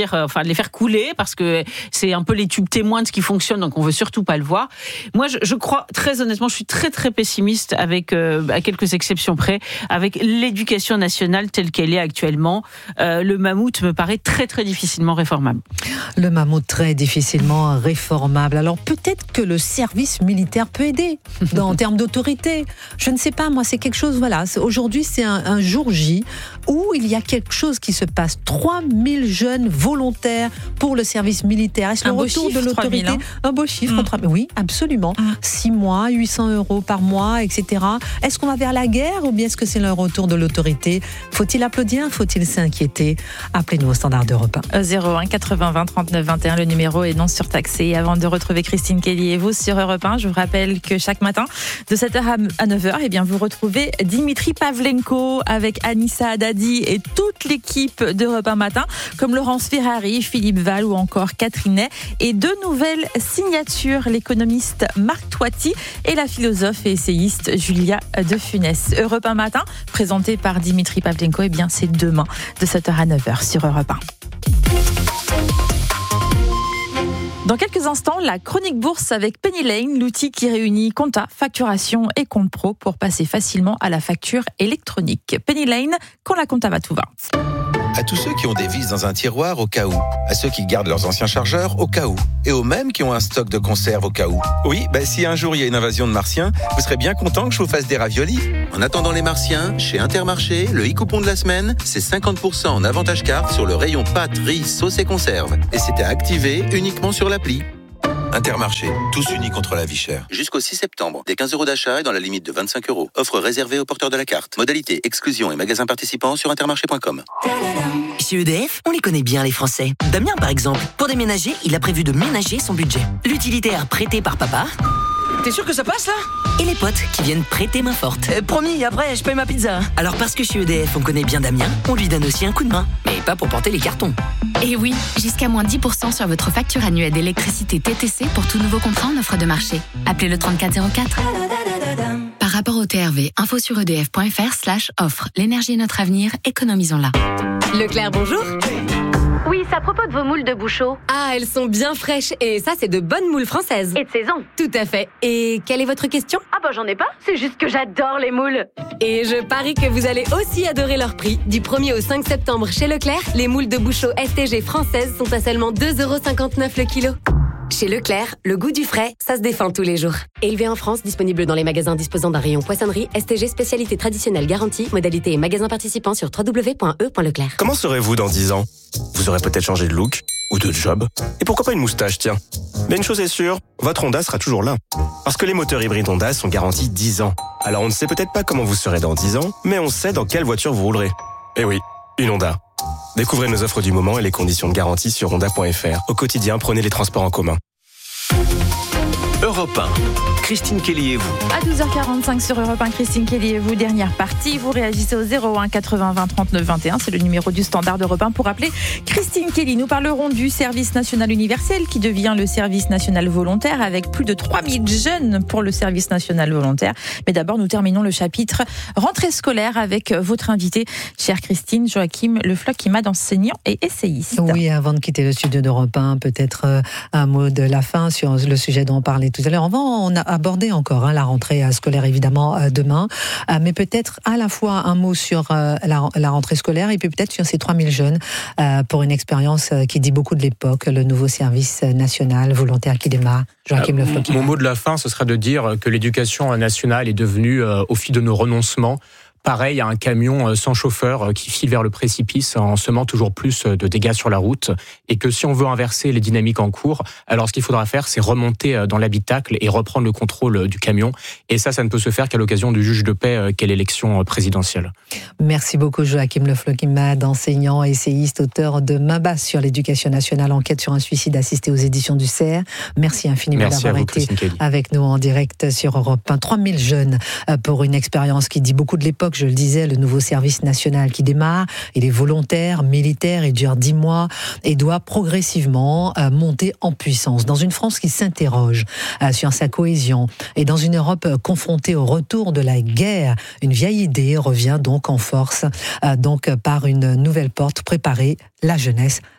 dire, enfin de les faire couler parce que c'est un peu les tubes témoins de ce qui fonctionne, donc on veut surtout pas le voir. Moi, je, je crois très honnêtement, je suis très très pessimiste avec, euh, à quelques exceptions près, avec l'éducation nationale telle qu'elle est actuellement. Euh, le mammouth me paraît très très difficilement réformable. Le mammouth très difficilement réformable. Alors peut-être que le service militaire peut aider dans, en termes d'autorité. Je ne sais pas, moi c'est quelque chose, voilà. Aujourd'hui c'est un, un jour J où il y a quelque chose qui se passe. trois mille jeunes volontaires pour le service militaire. Est-ce un le beau retour chiffre, de l'autorité trois mille, hein. Un beau chiffre, mmh. oui, absolument. Mmh. six mois, huit cents euros par mois, et cetera. Est-ce qu'on va vers la guerre ou bien est-ce que c'est le retour de l'autorité? Faut-il applaudir? Faut-il s'inquiéter? Appelez-nous au standard d'Europe un. zéro un quatre-vingts vingt trente-neuf vingt et un, le numéro est non surtaxé. Avant de retrouver Christine Kelly et vous sur Europe un, je vous rappelle que chaque matin, de sept heures à neuf heures, eh bien, vous retrouvez Dimitri Pavlenko avec Anissa Haddadi et toute l'équipe d'Europe un Matin, comme Laurence Ferrari, Philippe Val ou encore Catherine Ney. Et deux nouvelles signatures, l'économiste Marc Toiti et la philosophe et essayiste Julia de Funès. Europe un Matin, présenté par Dimitri Pavlenko, eh bien, c'est demain de sept heures à neuf heures sur Europe un. Dans quelques instants, la chronique bourse avec Penny Lane, l'outil qui réunit compta, facturation et compte pro pour passer facilement à la facture électronique. Penny Lane, quand la compta va, tout va. À tous ceux qui ont des vis dans un tiroir au cas où, à ceux qui gardent leurs anciens chargeurs au cas où, et aux mêmes qui ont un stock de conserve au cas où. Oui, bah, si un jour il y a une invasion de martiens, vous serez bien content que je vous fasse des raviolis. En attendant les martiens, chez Intermarché, le e-coupon de la semaine, c'est cinquante pour cent en avantage carte sur le rayon pâtes, riz, sauce et conserve. Et c'est à activer uniquement sur l'appli. Intermarché, tous unis contre la vie chère. Jusqu'au six septembre, des quinze euros d'achat et dans la limite de vingt-cinq euros. Offre réservée aux porteurs de la carte. Modalité, exclusion et magasins participants sur intermarché point com. Chez E D F, on les connaît bien les Français. Damien par exemple, pour déménager, il a prévu de ménager son budget. L'utilitaire prêté par papa. T'es sûr que ça passe là? Et les potes qui viennent prêter main forte. euh, Promis, après je paye ma pizza. Alors parce que chez E D F on connaît bien Damien, on lui donne aussi un coup de main. Mais pas pour porter les cartons. Et oui, jusqu'à moins dix pour cent sur votre facture annuelle d'électricité T T C pour tout nouveau contrat en offre de marché. Appelez le trente-quatre zéro quatre. Par rapport au T R V, info sur edf point fr slash offre. L'énergie est notre avenir, économisons-la. Leclerc, bonjour. Oui, c'est à propos de vos moules de Bouchot. Ah, elles sont bien fraîches. Et ça, c'est de bonnes moules françaises. Et de saison. Tout à fait. Et quelle est votre question? Ah bah j'en ai pas, c'est juste que j'adore les moules. Et je parie que vous allez aussi adorer leur prix. Du premier au cinq septembre chez Leclerc, les moules de Bouchot S T G françaises sont à seulement deux euros cinquante-neuf le kilo. Chez Leclerc, le goût du frais, ça se défend tous les jours. Élevé en France, disponible dans les magasins disposant d'un rayon poissonnerie, S T G spécialité traditionnelle garantie, modalité et magasins participants sur w w w point e point leclerc. Comment serez-vous dans dix ans? Vous aurez peut-être changé de look ou de job. Et pourquoi pas une moustache, tiens. Mais une chose est sûre, votre Honda sera toujours là. Parce que les moteurs hybrides Honda sont garantis dix ans. Alors on ne sait peut-être pas comment vous serez dans dix ans, mais on sait dans quelle voiture vous roulerez. Eh oui, une Honda. Découvrez nos offres du moment et les conditions de garantie sur honda point f r. Au quotidien, prenez les transports en commun. Europe un, Christine Kelly et vous. À douze heures quarante-cinq sur Europe un, Christine Kelly et vous, dernière partie. Vous réagissez au zéro un quatre-vingts vingt trente-neuf vingt et un. C'est le numéro du standard d'Europe un pour appeler Christine Kelly. Nous parlerons du service national universel qui devient le service national volontaire avec plus de trois mille jeunes pour le service national volontaire. Mais d'abord, nous terminons le chapitre rentrée scolaire avec votre invité, chère Christine, Joachim Le Floch, enseignant et essayiste. Oui, avant de quitter le studio d'Europe un, peut-être un mot de la fin sur le sujet dont on parlait tout à l'heure. On va on a abordé encore hein, la rentrée scolaire évidemment euh, demain, euh, mais peut-être à la fois un mot sur euh, la, la rentrée scolaire et puis peut-être sur ces trois mille jeunes euh, pour une expérience euh, qui dit beaucoup de l'époque, le nouveau service national volontaire qui démarre. Joachim Le Floch. Mon mot de la fin, ce serait de dire que l'éducation nationale est devenue, euh, au fil de nos renoncements, pareil à un camion sans chauffeur qui file vers le précipice en semant toujours plus de dégâts sur la route, et que si on veut inverser les dynamiques en cours, alors ce qu'il faudra faire, c'est remonter dans l'habitacle et reprendre le contrôle du camion. Et ça, ça ne peut se faire qu'à l'occasion du juge de paix qu'est l'élection présidentielle. Merci beaucoup Joachim Le Floch, enseignant, essayiste, auteur de Main basse sur l'éducation nationale, enquête sur un suicide assisté aux éditions du C E R. Merci infiniment Merci d'avoir vous, été avec nous en direct sur Europe un. trois mille jeunes pour une expérience qui dit beaucoup de l'époque. Je le disais, le nouveau service national qui démarre, il est volontaire, militaire, il dure dix mois et doit progressivement euh, monter en puissance. Dans une France qui s'interroge euh, sur sa cohésion et dans une Europe euh, confrontée au retour de la guerre, une vieille idée revient donc en force, euh, donc euh, par une nouvelle porte, préparer la jeunesse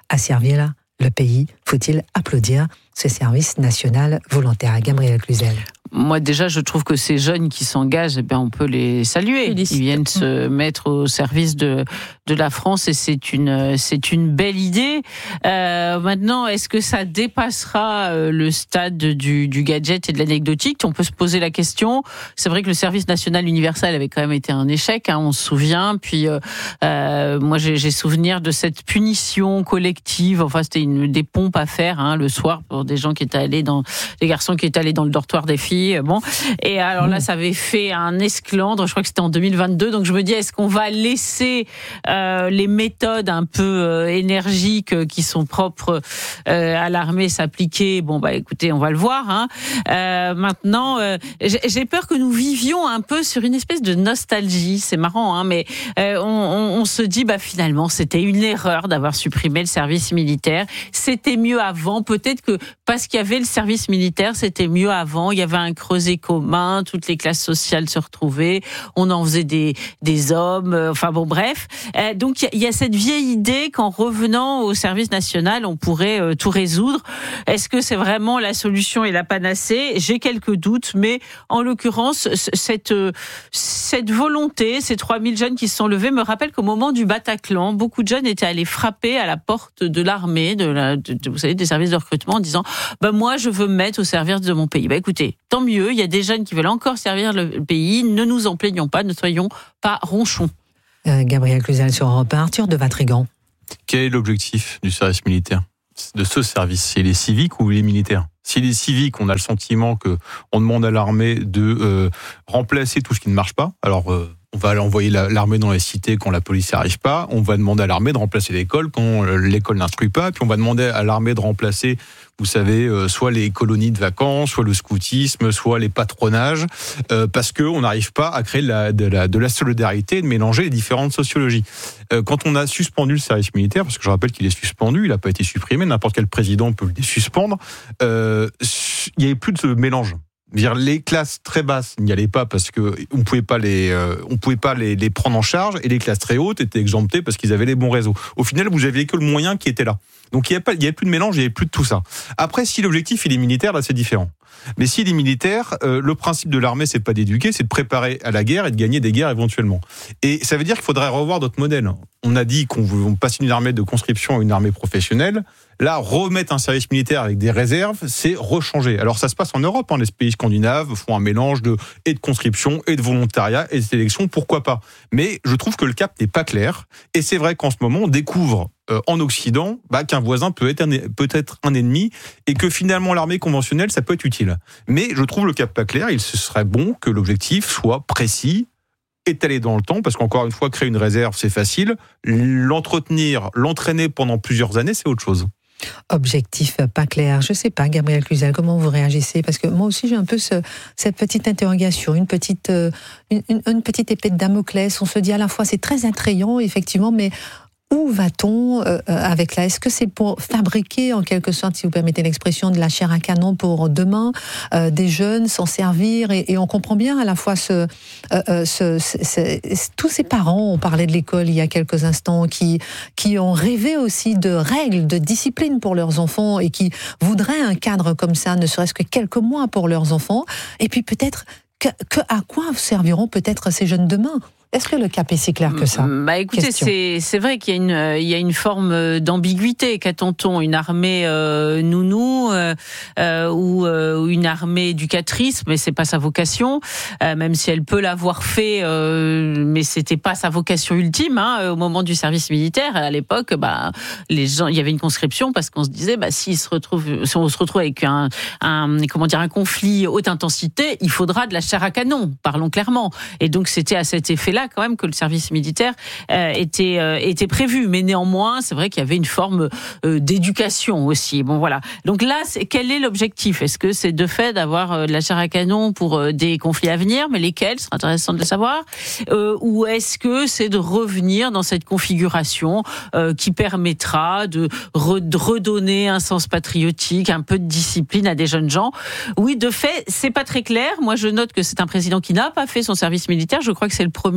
à servir le pays. Faut-il applaudir ce service national volontaire? Gabriel Cluzel. Moi, déjà, je trouve que ces jeunes qui s'engagent, eh bien, on peut les saluer. Félicite. Ils viennent se mettre au service de, de la France et c'est une, c'est une belle idée. Euh, maintenant, est-ce que ça dépassera le stade du, du gadget et de l'anecdotique? On peut se poser la question. C'est vrai que le service national universel avait quand même été un échec, hein, on se souvient. Puis, euh, moi, j'ai, j'ai souvenir de cette punition collective. Enfin, c'était une, des pompes à faire, hein, le soir pour des gens qui étaient allés dans, des garçons qui étaient allés dans le dortoir des filles. Bon, et alors là, ça avait fait un esclandre. Je crois que c'était en deux mille vingt-deux. Donc je me dis, est-ce qu'on va laisser euh, les méthodes un peu euh, énergiques euh, qui sont propres euh, à l'armée s'appliquer? Bon, bah écoutez, on va le voir. Hein. Euh, maintenant, euh, j'ai peur que nous vivions un peu sur une espèce de nostalgie. C'est marrant, hein, mais euh, on, on, on se dit, bah finalement, c'était une erreur d'avoir supprimé le service militaire. C'était mieux avant. Peut-être que parce qu'il y avait le service militaire, c'était mieux avant. Il y avait un creuset commun, toutes les classes sociales se retrouvaient, on en faisait des, des hommes, euh, enfin bon bref. Euh, donc il y, y a cette vieille idée qu'en revenant au service national, on pourrait euh, tout résoudre. Est-ce que c'est vraiment la solution et la panacée? J'ai quelques doutes, mais en l'occurrence, cette, euh, cette volonté, ces trois mille jeunes qui se sont levés, me rappelle qu'au moment du Bataclan, beaucoup de jeunes étaient allés frapper à la porte de l'armée, de, la, de, de vous savez, des services de recrutement, en disant bah, « moi, je veux me mettre au service de mon pays ». Bah écoutez, tant mieux, il y a des jeunes qui veulent encore servir le pays, ne nous en plaignons pas, ne soyons pas ronchons. Euh, Gabriel Cluzel sur Europe un, Arthur de Vatrigan. Quel est l'objectif du service militaire? De ce service, c'est les civiques ou les militaires? Si les civiques, on a le sentiment que on demande à l'armée de euh, remplacer tout ce qui ne marche pas, alors euh, on va envoyer l'armée dans les cités quand la police n'y arrive pas, on va demander à l'armée de remplacer l'école quand l'école n'instruit pas, puis on va demander à l'armée de remplacer, vous savez, euh, soit les colonies de vacances, soit le scoutisme, soit les patronages, euh, parce qu'on n'arrive pas à créer de la, de, la, de la solidarité et de mélanger les différentes sociologies. Euh, quand on a suspendu le service militaire, parce que je rappelle qu'il est suspendu, il n'a pas été supprimé, n'importe quel président peut le désuspendre, euh, il n'y avait plus de mélange. Dire les classes très basses n'y allaient pas parce que on pouvait pas les euh, on pouvait pas les, les prendre en charge, et les classes très hautes étaient exemptées parce qu'ils avaient les bons réseaux. Au final, vous aviez que le moyen qui était là. Donc il y a pas il y avait plus de mélange, il y avait plus de tout ça. Après, si l'objectif il est militaire, là c'est différent. Mais s'il est militaire, euh, le principe de l'armée, c'est pas d'éduquer, c'est de préparer à la guerre et de gagner des guerres éventuellement. Et ça veut dire qu'il faudrait revoir d'autres modèles. On a dit qu'on veut passer d'une armée de conscription à une armée professionnelle. Là, remettre un service militaire avec des réserves, c'est rechanger. Alors ça se passe en Europe, hein, les pays scandinaves font un mélange de et de conscription et de volontariat et de sélection, pourquoi pas. Mais je trouve que le cap n'est pas clair. Et c'est vrai qu'en ce moment, on découvre euh, en Occident bah, qu'un voisin peut être, un, peut être un ennemi et que finalement l'armée conventionnelle, ça peut être utile. Mais je trouve le cap pas clair. Il serait bon que l'objectif soit précis, étalé dans le temps, parce qu'encore une fois, créer une réserve, c'est facile. L'entretenir, l'entraîner pendant plusieurs années, c'est autre chose. Objectif pas clair. Je ne sais pas, Gabriel Cluzel, comment vous réagissez? Parce que moi aussi, j'ai un peu ce, cette petite interrogation, une petite, euh, une, une, une petite épée de Damoclès. On se dit à la fois, c'est très attrayant, effectivement, mais où va-t-on euh, avec là? Est-ce que c'est pour fabriquer, en quelque sorte, si vous permettez l'expression, de la chair à canon pour demain, euh, des jeunes s'en servir, et, et on comprend bien à la fois ce, euh, ce, ce, ce, tous ces parents, on parlait de l'école il y a quelques instants, qui, qui ont rêvé aussi de règles, de discipline pour leurs enfants, et qui voudraient un cadre comme ça, ne serait-ce que quelques mois pour leurs enfants, et puis peut-être, que, que, à quoi serviront peut-être ces jeunes demain? Est-ce que le cap est si clair que ça? Bah écoutez, c'est, c'est vrai qu'il y a une, il y a une forme d'ambiguïté. Qu'attend-on? Une armée euh, nounou euh, euh, ou euh, une armée éducatrice? Mais c'est pas sa vocation, euh, même si elle peut l'avoir fait, euh, mais c'était pas sa vocation ultime. Hein, au moment du service militaire, à l'époque, bah les gens, il y avait une conscription parce qu'on se disait, bah si se retrouve, si on se retrouve avec un, un, comment dire, un conflit haute intensité, il faudra de la chair à canon. Parlons clairement. Et donc c'était à cet effet-là quand même que le service militaire euh, était euh, était prévu, mais néanmoins c'est vrai qu'il y avait une forme euh, d'éducation aussi. Bon voilà. Donc là, c'est, quel est l'objectif? Est-ce que c'est de fait d'avoir euh, de la chair à canon pour euh, des conflits à venir, mais lesquels? C'est intéressant de le savoir. Euh, ou est-ce que c'est de revenir dans cette configuration euh, qui permettra de, re, de redonner un sens patriotique, un peu de discipline à des jeunes gens? Oui, de fait, c'est pas très clair. Moi, je note que c'est un président qui n'a pas fait son service militaire. Je crois que c'est le premier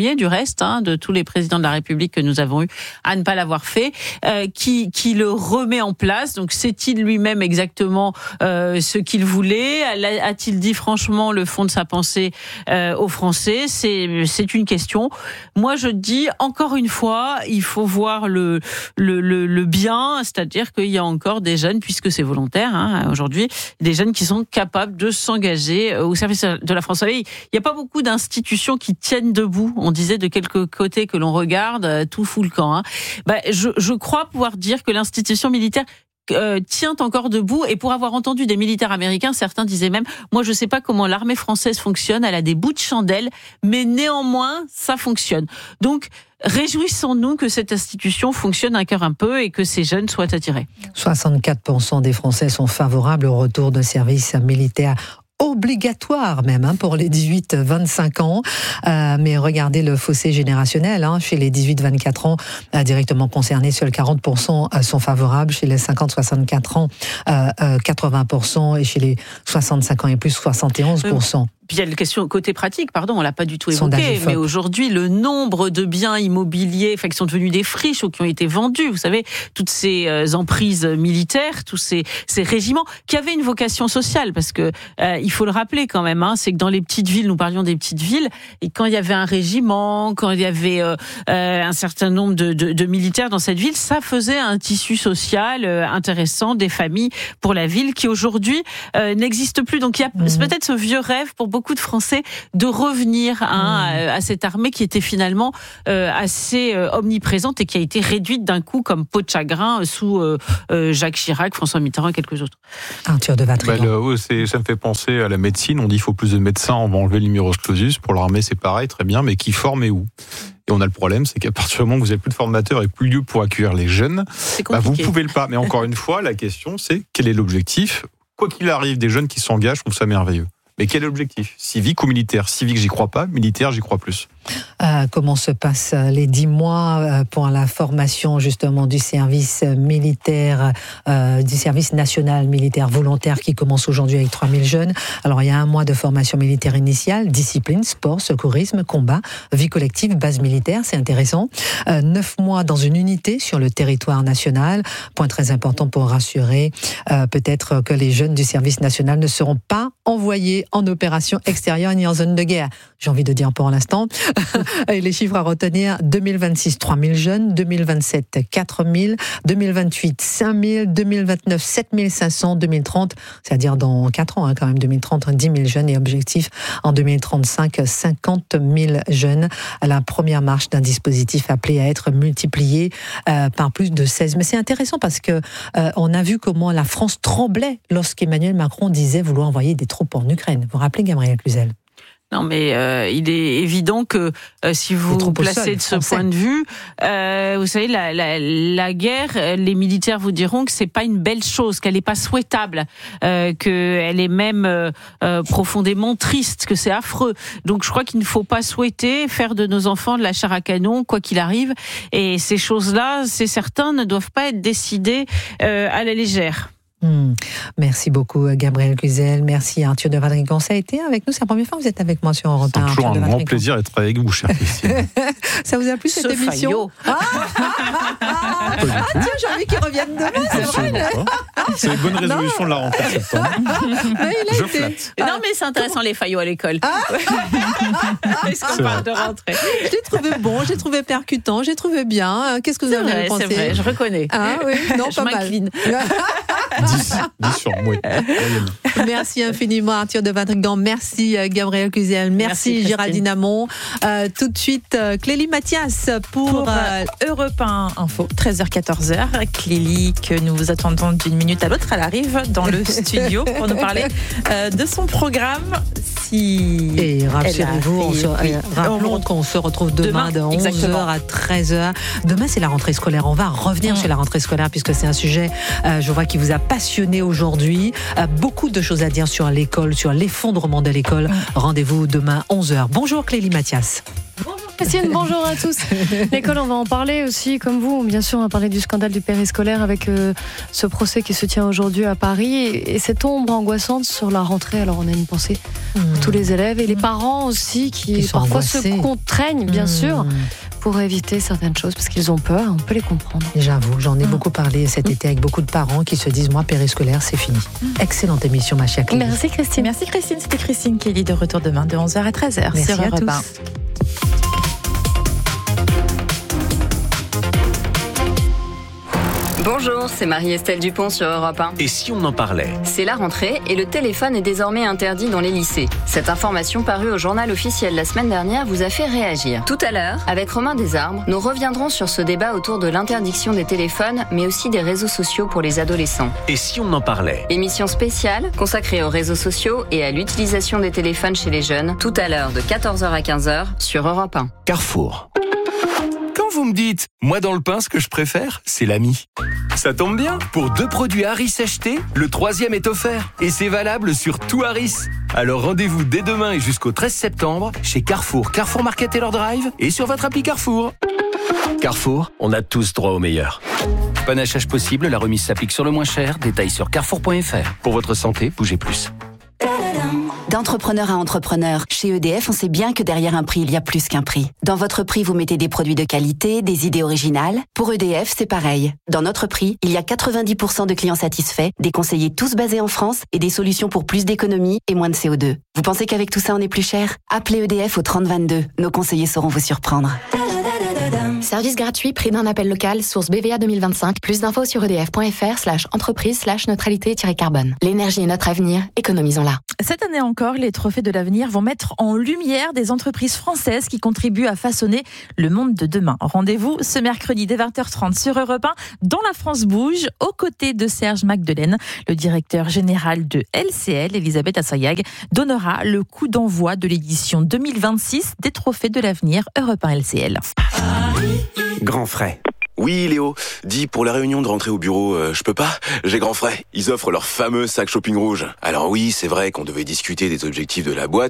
premier du reste, hein, de tous les présidents de la République que nous avons eu à ne pas l'avoir fait, euh, qui, qui le remet en place. Donc, sait-il lui-même exactement euh, ce qu'il voulait? A-t-il dit franchement le fond de sa pensée euh, aux Français? C'est, c'est une question. Moi, je dis encore une fois, il faut voir le, le, le, le bien, c'est-à-dire qu'il y a encore des jeunes, puisque c'est volontaire hein, aujourd'hui, des jeunes qui sont capables de s'engager au service de la France. Vous savez, il n'y a pas beaucoup d'institutions qui tiennent debout. On disait de quelque côté que l'on regarde, tout fout le camp. Hein. Bah, je, je crois pouvoir dire que l'institution militaire Euh, tient encore debout. Et pour avoir entendu des militaires américains, certains disaient même, moi je sais pas comment l'armée française fonctionne, elle a des bouts de chandelle, mais néanmoins ça fonctionne. Donc réjouissons-nous que cette institution fonctionne encore un peu et que ces jeunes soient attirés. soixante-quatre pour cent des Français sont favorables au retour de service militaire obligatoire même hein, pour les dix-huit vingt-cinq ans. Euh, mais regardez le fossé générationnel. Hein, chez les dix-huit vingt-quatre ans euh, directement concernés, seuls quarante pour cent sont favorables. Chez les cinquante soixante-quatre ans, euh, euh, quatre-vingts pour cent. Et chez les soixante-cinq ans et plus, soixante et onze pour cent. Puis il y a une question côté pratique, pardon, on l'a pas du tout évoqué, mais aujourd'hui, le nombre de biens immobiliers, enfin, qui sont devenus des friches ou qui ont été vendus, vous savez, toutes ces euh, emprises militaires, tous ces, ces régiments, qui avaient une vocation sociale, parce que euh, il faut le rappeler quand même, hein, c'est que dans les petites villes, nous parlions des petites villes, et quand il y avait un régiment, quand il y avait euh, euh, un certain nombre de, de, de militaires dans cette ville, ça faisait un tissu social euh, intéressant, des familles pour la ville, qui aujourd'hui euh, n'existe plus. Donc il y a mmh. peut-être ce vieux rêve pour beaucoup de Français de revenir hein, mmh. à, à cette armée qui était finalement euh, assez euh, omniprésente et qui a été réduite d'un coup comme peau de chagrin sous euh, euh, Jacques Chirac, François Mitterrand et quelques autres. Arthur de Vatrigan. Bah, le, c'est, ça me fait penser à la médecine. On dit qu'il faut plus de médecins, on va enlever le numerus clausus. Pour l'armée, c'est pareil, très bien, mais qui forme et où ? Et on a le problème, c'est qu'à partir du moment où vous n'avez plus de formateurs et plus lieu pour accueillir les jeunes, bah, vous ne pouvez le pas. Mais encore une fois, la question, c'est quel est l'objectif ? Quoi qu'il arrive, des jeunes qui s'engagent, je trouve ça merveilleux. Mais quel est l'objectif ? Civique ou militaire ? Civique, j'y crois pas. Militaire, j'y crois plus. Euh, comment se passent les dix mois pour la formation justement du service militaire, euh, du service national militaire volontaire qui commence aujourd'hui avec trois mille jeunes. Alors il y a un mois de formation militaire initiale, discipline, sport, secourisme, combat, vie collective, base militaire, c'est intéressant. Euh, neuf mois dans une unité sur le territoire national, point très important pour rassurer euh, peut-être que les jeunes du service national ne seront pas envoyés en opération extérieure ni en zone de guerre. J'ai envie de dire pour l'instant. Et les chiffres à retenir, deux mille vingt-six, trois mille jeunes, deux mille vingt-sept, quatre mille, deux mille vingt-huit, cinq mille, deux mille vingt-neuf, sept mille cinq cents, deux mille trente, c'est-à-dire dans quatre ans hein, quand même, deux mille trente, dix mille jeunes et objectif en deux mille trente-cinq, cinquante mille jeunes. La première marche d'un dispositif appelé à être multiplié euh, par plus de seize. Mais c'est intéressant parce que euh, on a vu comment la France tremblait lorsqu'Emmanuel Macron disait vouloir envoyer des troupes en Ukraine. Vous vous rappelez Gabriel Cluzel ? Non, mais euh, il est évident que euh, si vous vous placez de ce français. point de vue, euh, vous savez, la, la, la guerre, les militaires vous diront que c'est pas une belle chose, qu'elle est pas souhaitable, euh, qu'elle est même euh, euh, profondément triste, que c'est affreux. Donc, je crois qu'il ne faut pas souhaiter faire de nos enfants de la chair à canon, quoi qu'il arrive. Et ces choses-là, c'est certain, ne doivent pas être décidées euh, à la légère. Mmh. Merci beaucoup Gabriel Cluzel, merci Arthur de Vatrigan. Ça a été avec nous, c'est la première fois que vous êtes avec moi sur Europe un. C'est toujours un grand plaisir d'être avec vous, cher Christine. Ça vous a plu cette Ce émission ah, ah tiens, j'ai envie qu'il revienne demain, c'est vrai. C'est une bonne résolution de la rentrée de septembre. Mais il a Je été... flatte. Non mais c'est intéressant les Fayot à l'école. Ah Est-ce qu'on parle de rentrée? Je l'ai trouvé bon, j'ai trouvé percutant, j'ai trouvé bien. Qu'est-ce que vous avez pensé? C'est vrai, je reconnais. Ah oui, non, je pas mal. dix, dix sur moi. Merci infiniment Arthur de Vatrigan, merci Gabriel Cluzel, merci, merci Géraldine Amont. Euh, tout de suite Clélie Mathias pour, pour euh, Europe un Info, treize heures quatorze heures. Clélie que nous vous attendons d'une minute à l'autre, elle arrive dans le studio pour nous parler euh, de son programme. Si Et rassurez-vous, on se, oui. rappelons qu'on se retrouve demain, demain de onze heures à treize heures. Demain c'est la rentrée scolaire, on va revenir mmh. sur la rentrée scolaire puisque c'est un sujet, euh, je vois, qui vous a passionné aujourd'hui. Euh, beaucoup de choses à dire sur l'école, sur l'effondrement de l'école. Mmh. Rendez-vous demain onze heures. Bonjour Clélie Mathias. Bonjour. Christine, bonjour à tous. L'école, on va en parler aussi, comme vous. Bien sûr, on va parler du scandale du périscolaire avec euh, ce procès qui se tient aujourd'hui à Paris et, et cette ombre angoissante sur la rentrée. Alors, on a une pensée mmh. pour tous les élèves et les parents aussi qui, qui parfois angoissés. se contraignent, bien mmh. sûr, pour éviter certaines choses parce qu'ils ont peur. On peut les comprendre. J'avoue, j'en ai mmh. beaucoup parlé cet mmh. été avec beaucoup de parents qui se disent, moi, périscolaire, c'est fini. Mmh. Excellente émission, ma chère Clélie. Merci Christine. Merci Christine. C'était Christine Kelly de retour demain de onze heures à treize heures. Merci sur à tous. Bonjour, c'est Marie-Estelle Dupont sur Europe un. Et si on en parlait ? C'est la rentrée et le téléphone est désormais interdit dans les lycées. Cette information parue au journal officiel la semaine dernière vous a fait réagir. Tout à l'heure, avec Romain Desarbres, nous reviendrons sur ce débat autour de l'interdiction des téléphones, mais aussi des réseaux sociaux pour les adolescents. Et si on en parlait ? Émission spéciale consacrée aux réseaux sociaux et à l'utilisation des téléphones chez les jeunes, tout à l'heure de quatorze heures à quinze heures sur Europe un. Carrefour. Quand vous me dites, moi dans le pain, ce que je préfère, c'est l'ami. Ça tombe bien, pour deux produits Harris achetés, le troisième est offert. Et c'est valable sur tout Harris. Alors rendez-vous dès demain et jusqu'au treize septembre chez Carrefour, Carrefour Market Taylor Drive et sur votre appli Carrefour. Carrefour, on a tous droit au meilleur. Panachage possible, la remise s'applique sur le moins cher. Détails sur carrefour point f r. Pour votre santé, bougez plus. D'entrepreneur à entrepreneur, chez E D F, on sait bien que derrière un prix, il y a plus qu'un prix. Dans votre prix, vous mettez des produits de qualité, des idées originales. Pour E D F, c'est pareil. Dans notre prix, il y a quatre-vingt-dix pour cent de clients satisfaits, des conseillers tous basés en France et des solutions pour plus d'économie et moins de C O deux. Vous pensez qu'avec tout ça, on est plus cher ? Appelez E D F au trente vingt-deux. Nos conseillers sauront vous surprendre. Service gratuit, prix d'un appel local, source B V A deux mille vingt-cinq. Plus d'infos sur edf.fr slash entreprise slash neutralité-carbone. L'énergie est notre avenir, économisons-la. Cette année encore, les trophées de l'avenir vont mettre en lumière des entreprises françaises qui contribuent à façonner le monde de demain. Rendez-vous ce mercredi dès vingt heures trente sur Europe un dans La France Bouge, aux côtés de Serge Magdelaine. Le directeur général de L C L, Elisabeth Assayag, donnera le coup d'envoi de l'édition deux mille vingt-six des trophées de l'avenir Europe un L C L. Grand frais. Oui, Léo. Dis, pour la réunion de rentrée au bureau, euh, je peux pas. J'ai grand frais. Ils offrent leur fameux sac shopping rouge. Alors oui, c'est vrai qu'on devait discuter des objectifs de la boîte,